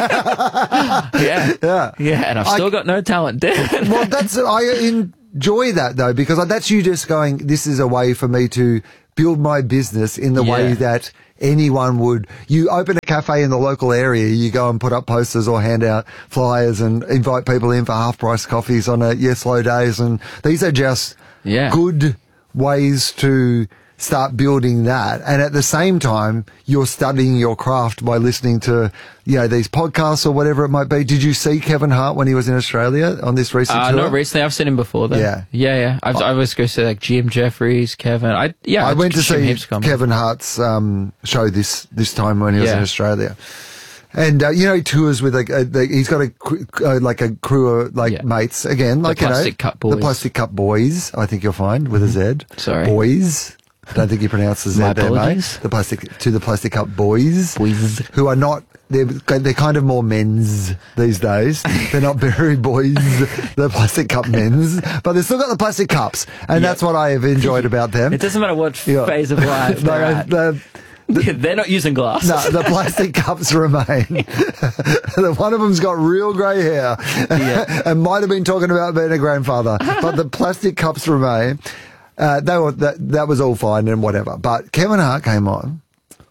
yeah, Yeah. yeah. And I've still I- got no talent. Well, that's I enjoy that though, because that's you just going, this is a way for me to build my business in the Yeah. way that anyone would. You open a cafe in the local area, you go and put up posters or hand out flyers and invite people in for half price coffees on a yes slow days, and these are just Yeah. good ways to start building that. And at the same time, you're studying your craft by listening to, you know, these podcasts or whatever it might be. Did you see Kevin Hart when he was in Australia on this recent Uh, tour? not recently. I've seen him before, though. Yeah. yeah, yeah. I've, I always go to like Jim Jeffries, Kevin. I yeah. I went to consume see heaps of comedy. Kevin Hart's um, show this this time when he was Yeah. in Australia. And, uh, you know, he tours with, like, a, the, he's got a, cr- uh, like a crew of, like, Yeah. mates, again, like, Plastic you know. Cup Boys. The Plastic Cup Boys, I think you'll find, with a Z. Sorry. Boys. I don't think you pronounce the Z My there, mate. apologies. The plastic, to the Plastic Cup Boys. Boys. Who are not, they're, they're kind of more men's these days. They're not very boys, the Plastic Cup men's, but they've still got the plastic cups. And that's what I have enjoyed about them. It doesn't matter what Yeah. phase of life they're They- at. they're- They're not using glass. No, the plastic cups remain. The One of them's got real grey hair Yeah. and might have been talking about being a grandfather, but the plastic cups remain. Uh, they were, that, that was all fine and whatever. But Kevin Hart came on,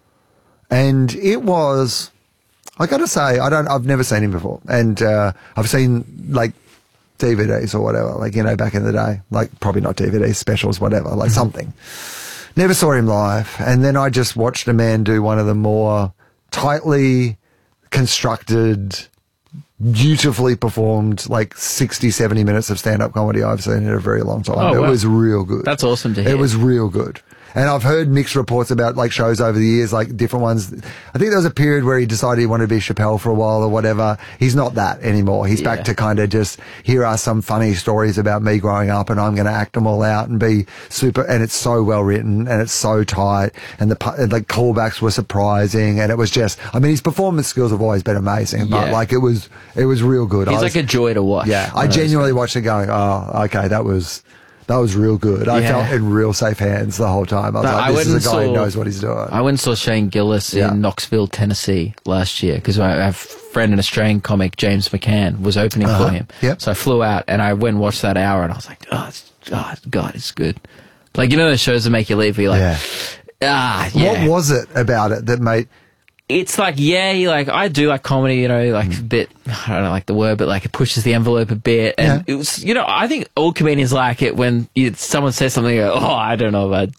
and it was, I got to say, I don't, I've never seen him before, and uh, I've seen like D V Ds or whatever, like, you know, back in the day, like probably not D V Ds, specials, whatever, like something. Never saw him live. And then I just watched a man do one of the more tightly constructed, beautifully performed, like sixty, seventy minutes of stand-up comedy I've seen in a very long time. Oh, it wow. was real good. That's awesome to hear. It was real good. And I've heard mixed reports about like shows over the years, like different ones. I think there was a period where he decided he wanted to be Chappelle for a while or whatever. He's not that anymore. He's Yeah. back to kind of just, here are some funny stories about me growing up and I'm going to act them all out and be super. And it's so well written and it's so tight. And the pu- like callbacks were surprising. And it was just, I mean, his performance skills have always been amazing, but Yeah. like it was, it was real good. He's I like was- a joy to watch. yeah, One I of those genuinely guys. watched it going, oh, okay, that was that was real good. I Yeah. felt in real safe hands the whole time. I was No, like, I this went is a and guy who saw- knows what he's doing. I went and saw Shane Gillis Yeah. in Knoxville, Tennessee last year because I have a friend, an Australian comic, James McCann, was opening Uh-huh. for him. Yep. So I flew out and I went and watched that hour and I was like, oh, it's, oh God, it's good. Like, you know, those shows that make you leave, where you're like, Yeah. ah, yeah. What was it about it that made... It's like, yeah, you like, I do like comedy, you know, like Mm. a bit, I don't like the word, but like it pushes the envelope a bit. And Yeah. it was, you know, I think all comedians like it when you, someone says something, you go, oh, I don't know about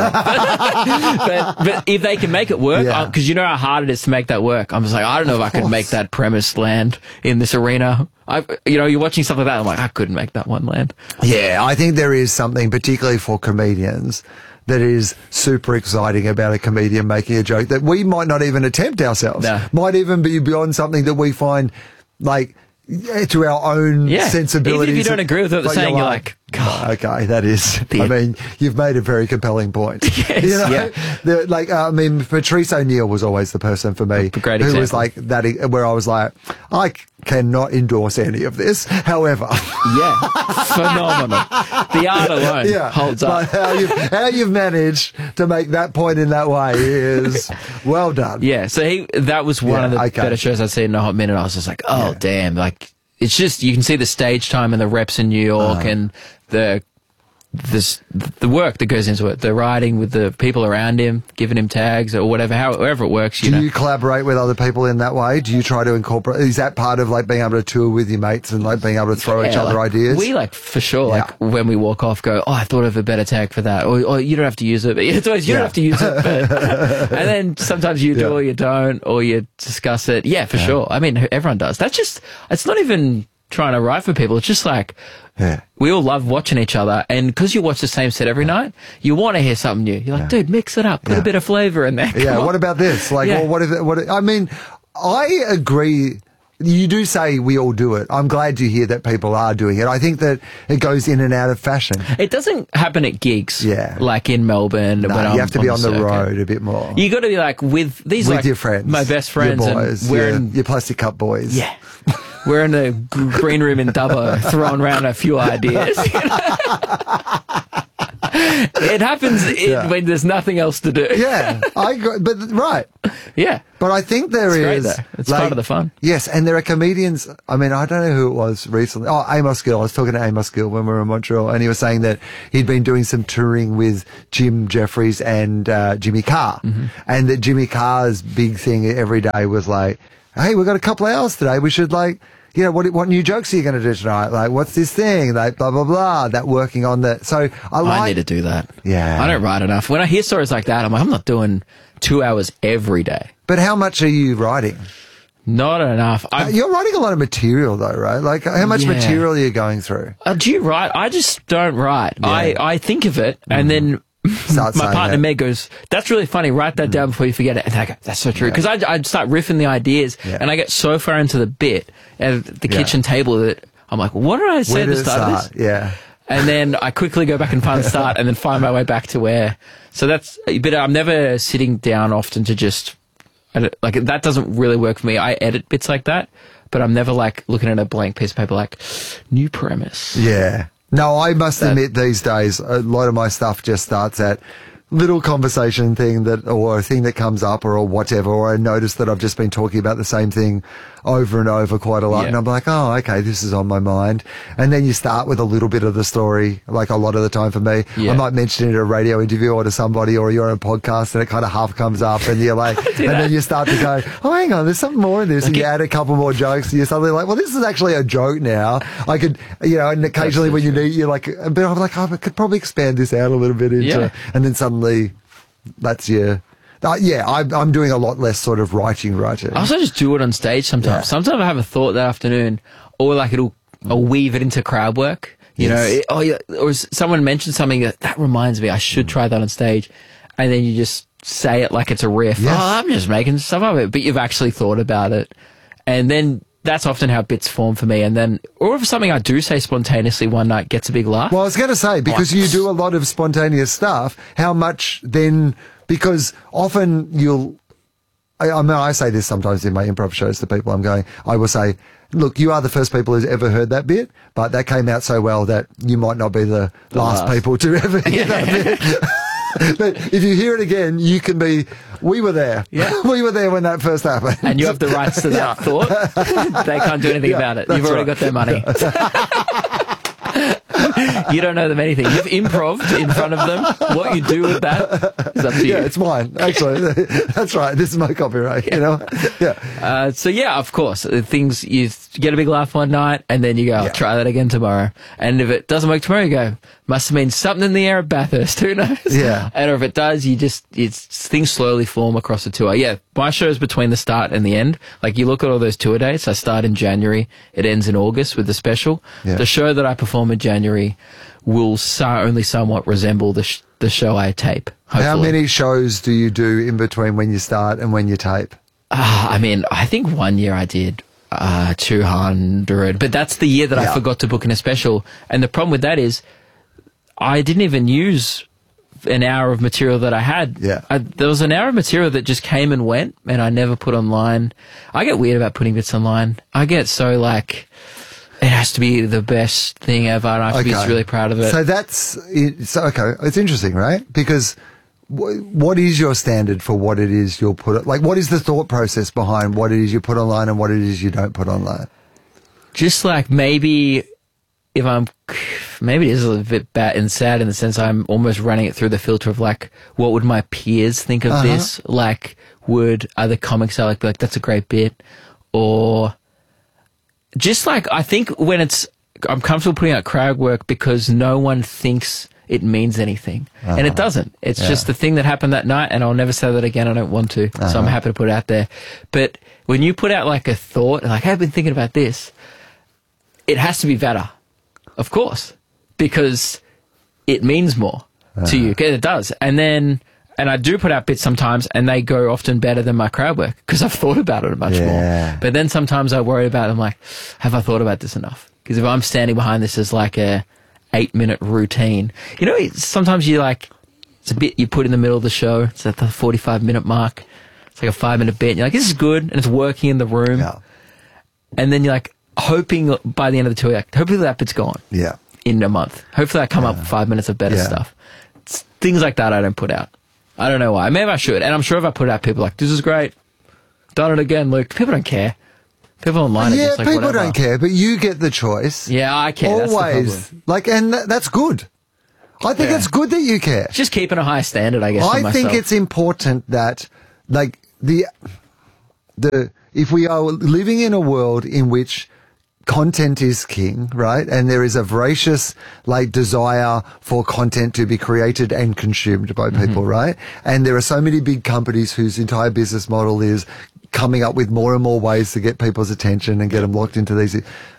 that. but, but if they can make it work, Yeah. because you know how hard it is to make that work. I'm just like, I don't know Of if I could course. make that premise land in this arena. I, you know, you're watching stuff like that. I'm like, I couldn't make that one land. Yeah, I think there is something, particularly for comedians, that is super exciting about a comedian making a joke that we might not even attempt ourselves. No. Might even be beyond something that we find, like, yeah, to our own Yeah. sensibilities. Even if you don't agree with what they're But saying, you're like, God. okay, that is, The- I mean, you've made a very compelling point. Yes, you know, yeah. the, like, uh, I mean, Patrice O'Neill was always the person for me A great who was example. like that, where I was like, I cannot endorse any of this. However, Yeah. Phenomenal. The art alone yeah, holds but up. how you've, how you've managed to make that point in that way is well done. Yeah, so he that was one Yeah, of the okay. better shows I'd seen in a hot minute. I was just like, oh Yeah. damn, like it's just you can see the stage time and the reps in New York Uh-huh. and the this the work that goes into it, the writing with the people around him, giving him tags or whatever, however it works. You Do know, you collaborate with other people in that way? Do you try to incorporate? Is that part of like being able to tour with your mates and like being able to throw each Yeah, other like, ideas? We like for sure, Yeah. like when we walk off, go, oh, I thought of a better tag for that, or, or you don't have to use it. But it's always you Yeah. don't have to use it. But, and then sometimes you do Yeah. or you don't, or you discuss it. Yeah, for Yeah. sure. I mean, everyone does. That's just. It's not even trying to write for people. It's just like, Yeah. we all love watching each other, and because you watch the same set every night, you want to hear something new. You're like, dude, mix it up, put Yeah. a bit of flavour in there. Come Yeah, on. what about this? Like, Yeah. well, what if, what if, I mean, I agree. You do say we all do it. I'm glad to hear that people are doing it. I think that it goes in and out of fashion. It doesn't happen at gigs, Yeah. like in Melbourne. No, when you I'm have to be on the, circuit. road a bit more. You got to be like with these, with like your friends. my best friends, your boys, and wearing your, your plastic cup boys. yeah. We're in the g- green room in Dubbo, throwing around a few ideas. It happens in, Yeah. when there's nothing else to do. Yeah, I agree, but right. Yeah. But I think there It's great, is. though. It's part of the fun. Yes, and there are comedians. I mean, I don't know who it was recently. Oh, Amos Gill. I was talking to Amos Gill when we were in Montreal, and he was saying that he'd been doing some touring with Jim Jeffries and uh, Jimmy Carr, Mm-hmm. and that Jimmy Carr's big thing every day was like, "Hey, we've got a couple of hours today. We should like." You know, what what new jokes are you going to do tonight? Like, what's this thing? Like, blah, blah, blah. That working on that. So I like. I need to do that. Yeah. I don't write enough. When I hear stories like that, I'm like, I'm not doing two hours every day. But how much are you writing? Not enough. Uh, I, You're writing a lot of material though, right? Like, how much Yeah. material are you going through? uh, do you write? I just don't write. I, I think of it, and then Start my saying partner it. Meg goes, "That's really funny. Write that down before you forget it." And I go, "That's so true." Because I I start riffing the ideas, Yeah. and I get so far into the bit at the Yeah. kitchen table that I'm like, "What did I say Where at the did it start, of start? this?" Yeah. And then I quickly go back and find the start, and then find my way back to where. So that's. But I'm never sitting down often to just. I don't- Like that doesn't really work for me. I edit bits like that, but I'm never like looking at a blank piece of paper like new premise. Yeah. No, I must That- admit these days, a lot of my stuff just starts at little conversation thing that, or a thing that comes up or, or whatever, or I notice that I've just been talking about the same thing over and over quite a lot. Yeah. And I'm like, oh, okay, this is on my mind. And then you start with a little bit of the story, like a lot of the time for me. Yeah. I might mention it in a radio interview or to somebody, or you're on a podcast and it kind of half comes up and you're like, and then you start to go, oh, hang on, there's something more in this. And you add a couple more jokes and you're suddenly like, well, this is actually a joke now. I could, you know, and occasionally when you need, you're like, but I'm like, oh, I could probably expand this out a little bit into, Yeah. and then suddenly that's your, uh, yeah, I'm, I'm doing a lot less sort of writing, writing. I also just do it on stage sometimes. Yeah. Sometimes I have a thought that afternoon, or like it'll, I'll weave it into crowd work. You Yes. know, it, oh, yeah, or s- someone mentioned something that that reminds me I should try that on stage, and then you just say it like it's a riff. Yes. Oh, I'm just making stuff of it, but you've actually thought about it, and then that's often how bits form for me. And then, or if something I do say spontaneously one night gets a big laugh. Well, I was going to say, because you do a lot of spontaneous stuff, how much then, because often you'll, I, I mean, I say this sometimes in my improv shows to people, I'm going, I will say, look, you are the first people who's ever heard that bit, but that came out so well that you might not be the, The last, last. people to ever hear that bit. But if you hear it again, you can be, we were there. Yeah. We were there when that first happened. And you have the rights to that thought. They can't do anything Yeah, about it. that's You've already right. got their money. You don't know them anything. You've improved in front of them. What you do with that is up to you. Yeah, it's mine, actually. That's right. This is my copyright, you know? Yeah. Uh, so yeah, of course, uh, things you get a big laugh one night, and then you go, I'll Yeah. try that again tomorrow. And if it doesn't work tomorrow, you go, must have been something in the air at Bathurst. Who knows? Yeah. And if it does, you just it's things slowly form across the tour. Yeah, my show's between the start and the end. Like you look at all those tour dates. I start in January. It ends in August with the special. Yeah. The show that I perform in January will so- only somewhat resemble the sh- the show I tape. Hopefully. How many shows do you do in between when you start and when you tape? Uh, I mean, I think one year I did uh, two hundred, but that's the year that Yeah. I forgot to book in a special. And the problem with that is I didn't even use an hour of material that I had. Yeah. I, there was an hour of material that just came and went, and I never put online. I get weird about putting bits online. I get so like, it has to be the best thing ever, and I have to be just really proud of it. So that's it- so okay. It's interesting, right? Because wh- what is your standard for what it is you'll put? Like, what is the thought process behind what it is you put online and what it is you don't put online? Just like maybe if I'm, maybe it is a little bit bad and sad in the sense I'm almost running it through the filter of like, what would my peers think of Uh-huh. this? Like, would other comics I like be like, that's a great bit? Or just like, I think when it's, I'm comfortable putting out crowd work because no one thinks it means anything. And it doesn't. It's Yeah. just the thing that happened that night, and I'll never say that again. I don't want to. So I'm happy to put it out there. But when you put out like a thought, like, I've been thinking about this, it has to be better, of course, because it means more uh. to you. It does. And then, and I do put out bits sometimes, and they go often better than my crowd work because I've thought about it much yeah. more. But then sometimes I worry about it. I'm like, have I thought about this enough? Because if I'm standing behind this as like a eight minute routine, you know, it's, sometimes you like, it's a bit you put in the middle of the show. It's at the forty-five minute mark. It's like a five minute bit. And you're like, this is good. And it's working in the room. Yeah. And then you're like, hoping by the end of the tour, like, hopefully that bit's gone. Yeah. In a month. Hopefully I come yeah. up with five minutes of better yeah. stuff. It's things like that I don't put out. I don't know why. Maybe I should. And I'm sure if I put it out, people are like, this is great. Done it again, Luke. People don't care. People online yeah, are just like, people whatever. don't care, but you get the choice. Yeah, I care. Always. That's the problem. Like, and th- that's good. I think Yeah. it's good that you care. Just keeping a high standard, I guess, for I myself. think it's important that, like, the, the, if we are living in a world in which content is king, right? And there is a voracious, like, desire for content to be created and consumed by people, mm-hmm. right? And there are so many big companies whose entire business model is coming up with more and more ways to get people's attention and get them locked into these.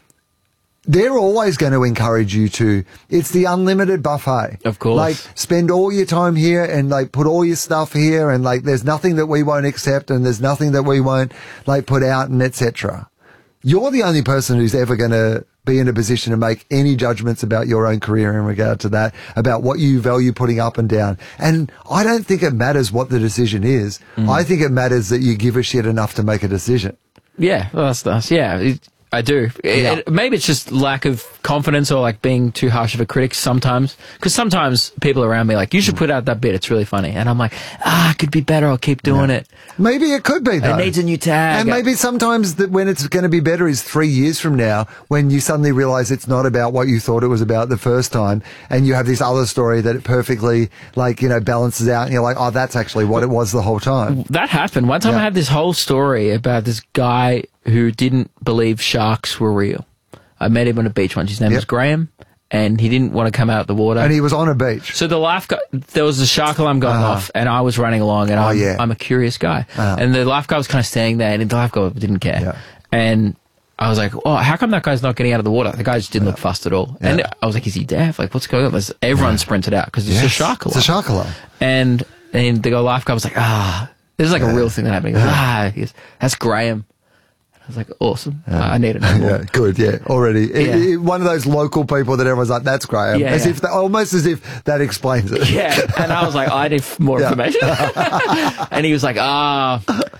They're always going to encourage you to, it's the unlimited buffet. Of course. Like, spend all your time here and, like, put all your stuff here and, like, there's nothing that we won't accept and there's nothing that we won't, like, put out and et cetera. You're the only person who's ever going to be in a position to make any judgments about your own career in regard to that, about what you value putting up and down. And I don't think it matters what the decision is. Mm. I think it matters that you give a shit enough to make a decision. Yeah, well, that's nice. Yeah, it, I do. It, Yeah. it, maybe it's just lack of confidence or like being too harsh of a critic sometimes. Because sometimes people around me are like, you should put out that bit. It's really funny. And I'm like, ah, it could be better. I'll keep doing Yeah. it. Maybe it could be, though. It needs a new tag. And maybe sometimes that when it's going to be better is three years from now when you suddenly realize it's not about what you thought it was about the first time and you have this other story that it perfectly, like, you know, balances out and you're like, oh, that's actually what it was the whole time. That happened. One time Yeah. I had this whole story about this guy who didn't believe sharks were real. I met him on a beach once. His name Yep. was Graham, and he didn't want to come out of the water. And he was on a beach. So the lifeguard, there was a shark alarm going Uh-huh. off, and I was running along, and Oh, I'm, yeah. I'm a curious guy. Uh-huh. And the lifeguard was kind of standing there, and the lifeguard didn't care. Yeah. And I was like, oh, how come that guy's not getting out of the water? The guy just didn't look fussed at all. Yeah. And I was like, is he deaf? Like, what's going on? There's, everyone sprinted out because it's a Yes. shark alarm. It's a shark alarm. And, and the lifeguard was like, ah, this is like a real thing that happened. He goes, ah, he goes, that's Graham. I was like, awesome. I need to know more. Yeah, good, yeah, already. It- Yeah. it- one of those local people that everyone's like, that's Graham. Yeah, as yeah. if that, almost as if that explains it. Yeah, and I was like, I need f- more Yeah. information. And he was like, ah,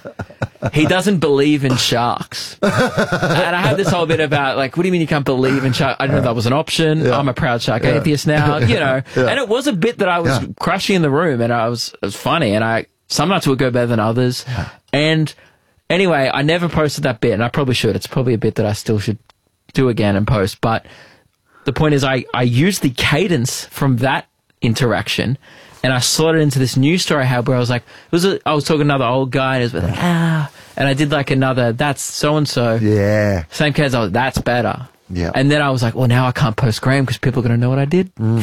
he doesn't believe in sharks. And I had this whole bit about, like, what do you mean you can't believe in sharks? I didn't know that was an option. Yeah. I'm a proud shark Yeah. atheist now, you know. Yeah. And it was a bit that I was Yeah. crushing in the room, and I was, it was funny, and I sometimes it would go better than others. And anyway, I never posted that bit, and I probably should. It's probably a bit that I still should do again and post. But the point is, I, I used the cadence from that interaction, and I slotted into this news story I had where I was like, it was a, I was talking to another old guy, and it was like, ah, and I did like another, that's so and so, Yeah. same case. I was, that's better. Yeah. And then I was like, well, now I can't post Graham because people are going to know what I did. Mm.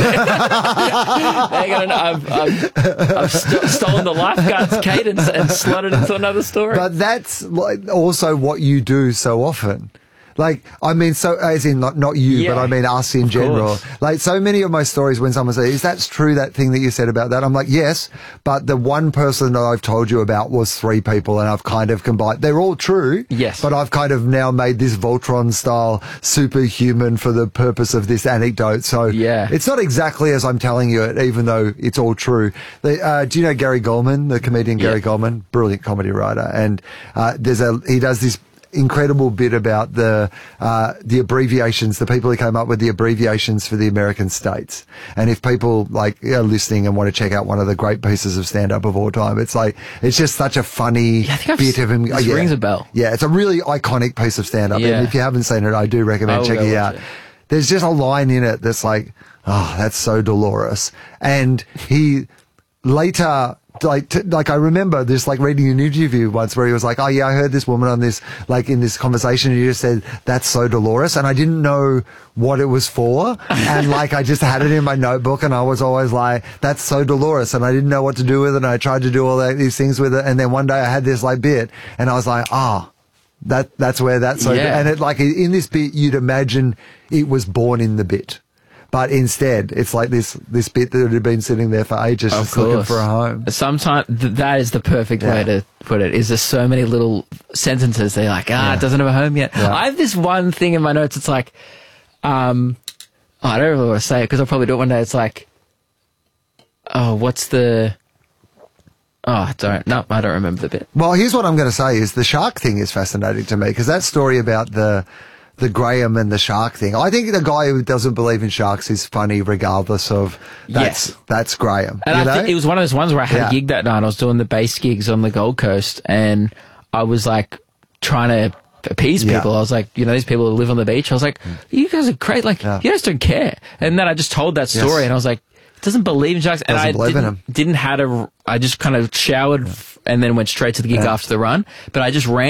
They're gonna know I've, I've, I've st- stolen the lifeguard's cadence and slotted into another story. But that's like also what you do so often. Like, I mean, so, as in not, not you, Yeah. but I mean us in Of general. course. Like, so many of my stories when someone says, is that true, that thing that you said about that? I'm like, yes, but the one person that I've told you about was three people and I've kind of combined, they're all true. Yes. But I've kind of now made this Voltron style superhuman for the purpose of this anecdote. So Yeah. it's not exactly as I'm telling you it, even though it's all true. The, uh, do you know Gary Goldman, the comedian Gary Yeah. Goldman? Brilliant comedy writer. And, uh, there's a, he does this incredible bit about the uh, the abbreviations, the people who came up with the abbreviations for the American states. And if people like are listening and want to check out one of the great pieces of stand up of all time, it's like it's just such a funny Yeah, I think I've bit s- of him. this rings a bell. Yeah, it's a really iconic piece of stand up. Yeah. And if you haven't seen it, I do recommend I will checking go it watch out. it. There's just a line in it that's like, oh, that's so Dolores. And he later, like, t- like I remember this, like reading an interview once where he was like, oh yeah, I heard this woman on this, like in this conversation, and you just said, that's so Dolores. And I didn't know what it was for. And like, I just had it in my notebook and I was always like, that's so Dolores. And I didn't know what to do with it. And I tried to do all that, these things with it. And then one day I had this like bit and I was like, oh, That that's where that's so. Yeah. And it like in this bit, you'd imagine it was born in the bit, but instead, it's like this this bit that had been sitting there for ages, Of just looking course. for a home. Sometimes th- that is the perfect Yeah. way to put it. Is there's so many little sentences they're like, ah, Yeah. it doesn't have a home yet. Yeah. I have this one thing in my notes. It's like, um, oh, I don't really want to say it because I'll probably do it one day. It's like, oh, what's the? Oh, I don't. No, I don't remember the bit. Well, here's what I'm going to say: is the shark thing is fascinating to me because that story about the the Graham and the shark thing. I think the guy who doesn't believe in sharks is funny, regardless of that's Yes. that's Graham. And you I know? think it was one of those ones where I had Yeah. a gig that night. I was doing the bass gigs on the Gold Coast, and I was like trying to appease Yeah. people. I was like, you know, these people who live on the beach. I was like, you guys are great. Like, Yeah. you guys don't care. And then I just told that story, Yes. and I was like, doesn't believe in sharks. And Doesn't I believe in didn't, him. didn't have to. I just kind of showered f- and then went straight to the gig Yeah. after the run. But I just ran.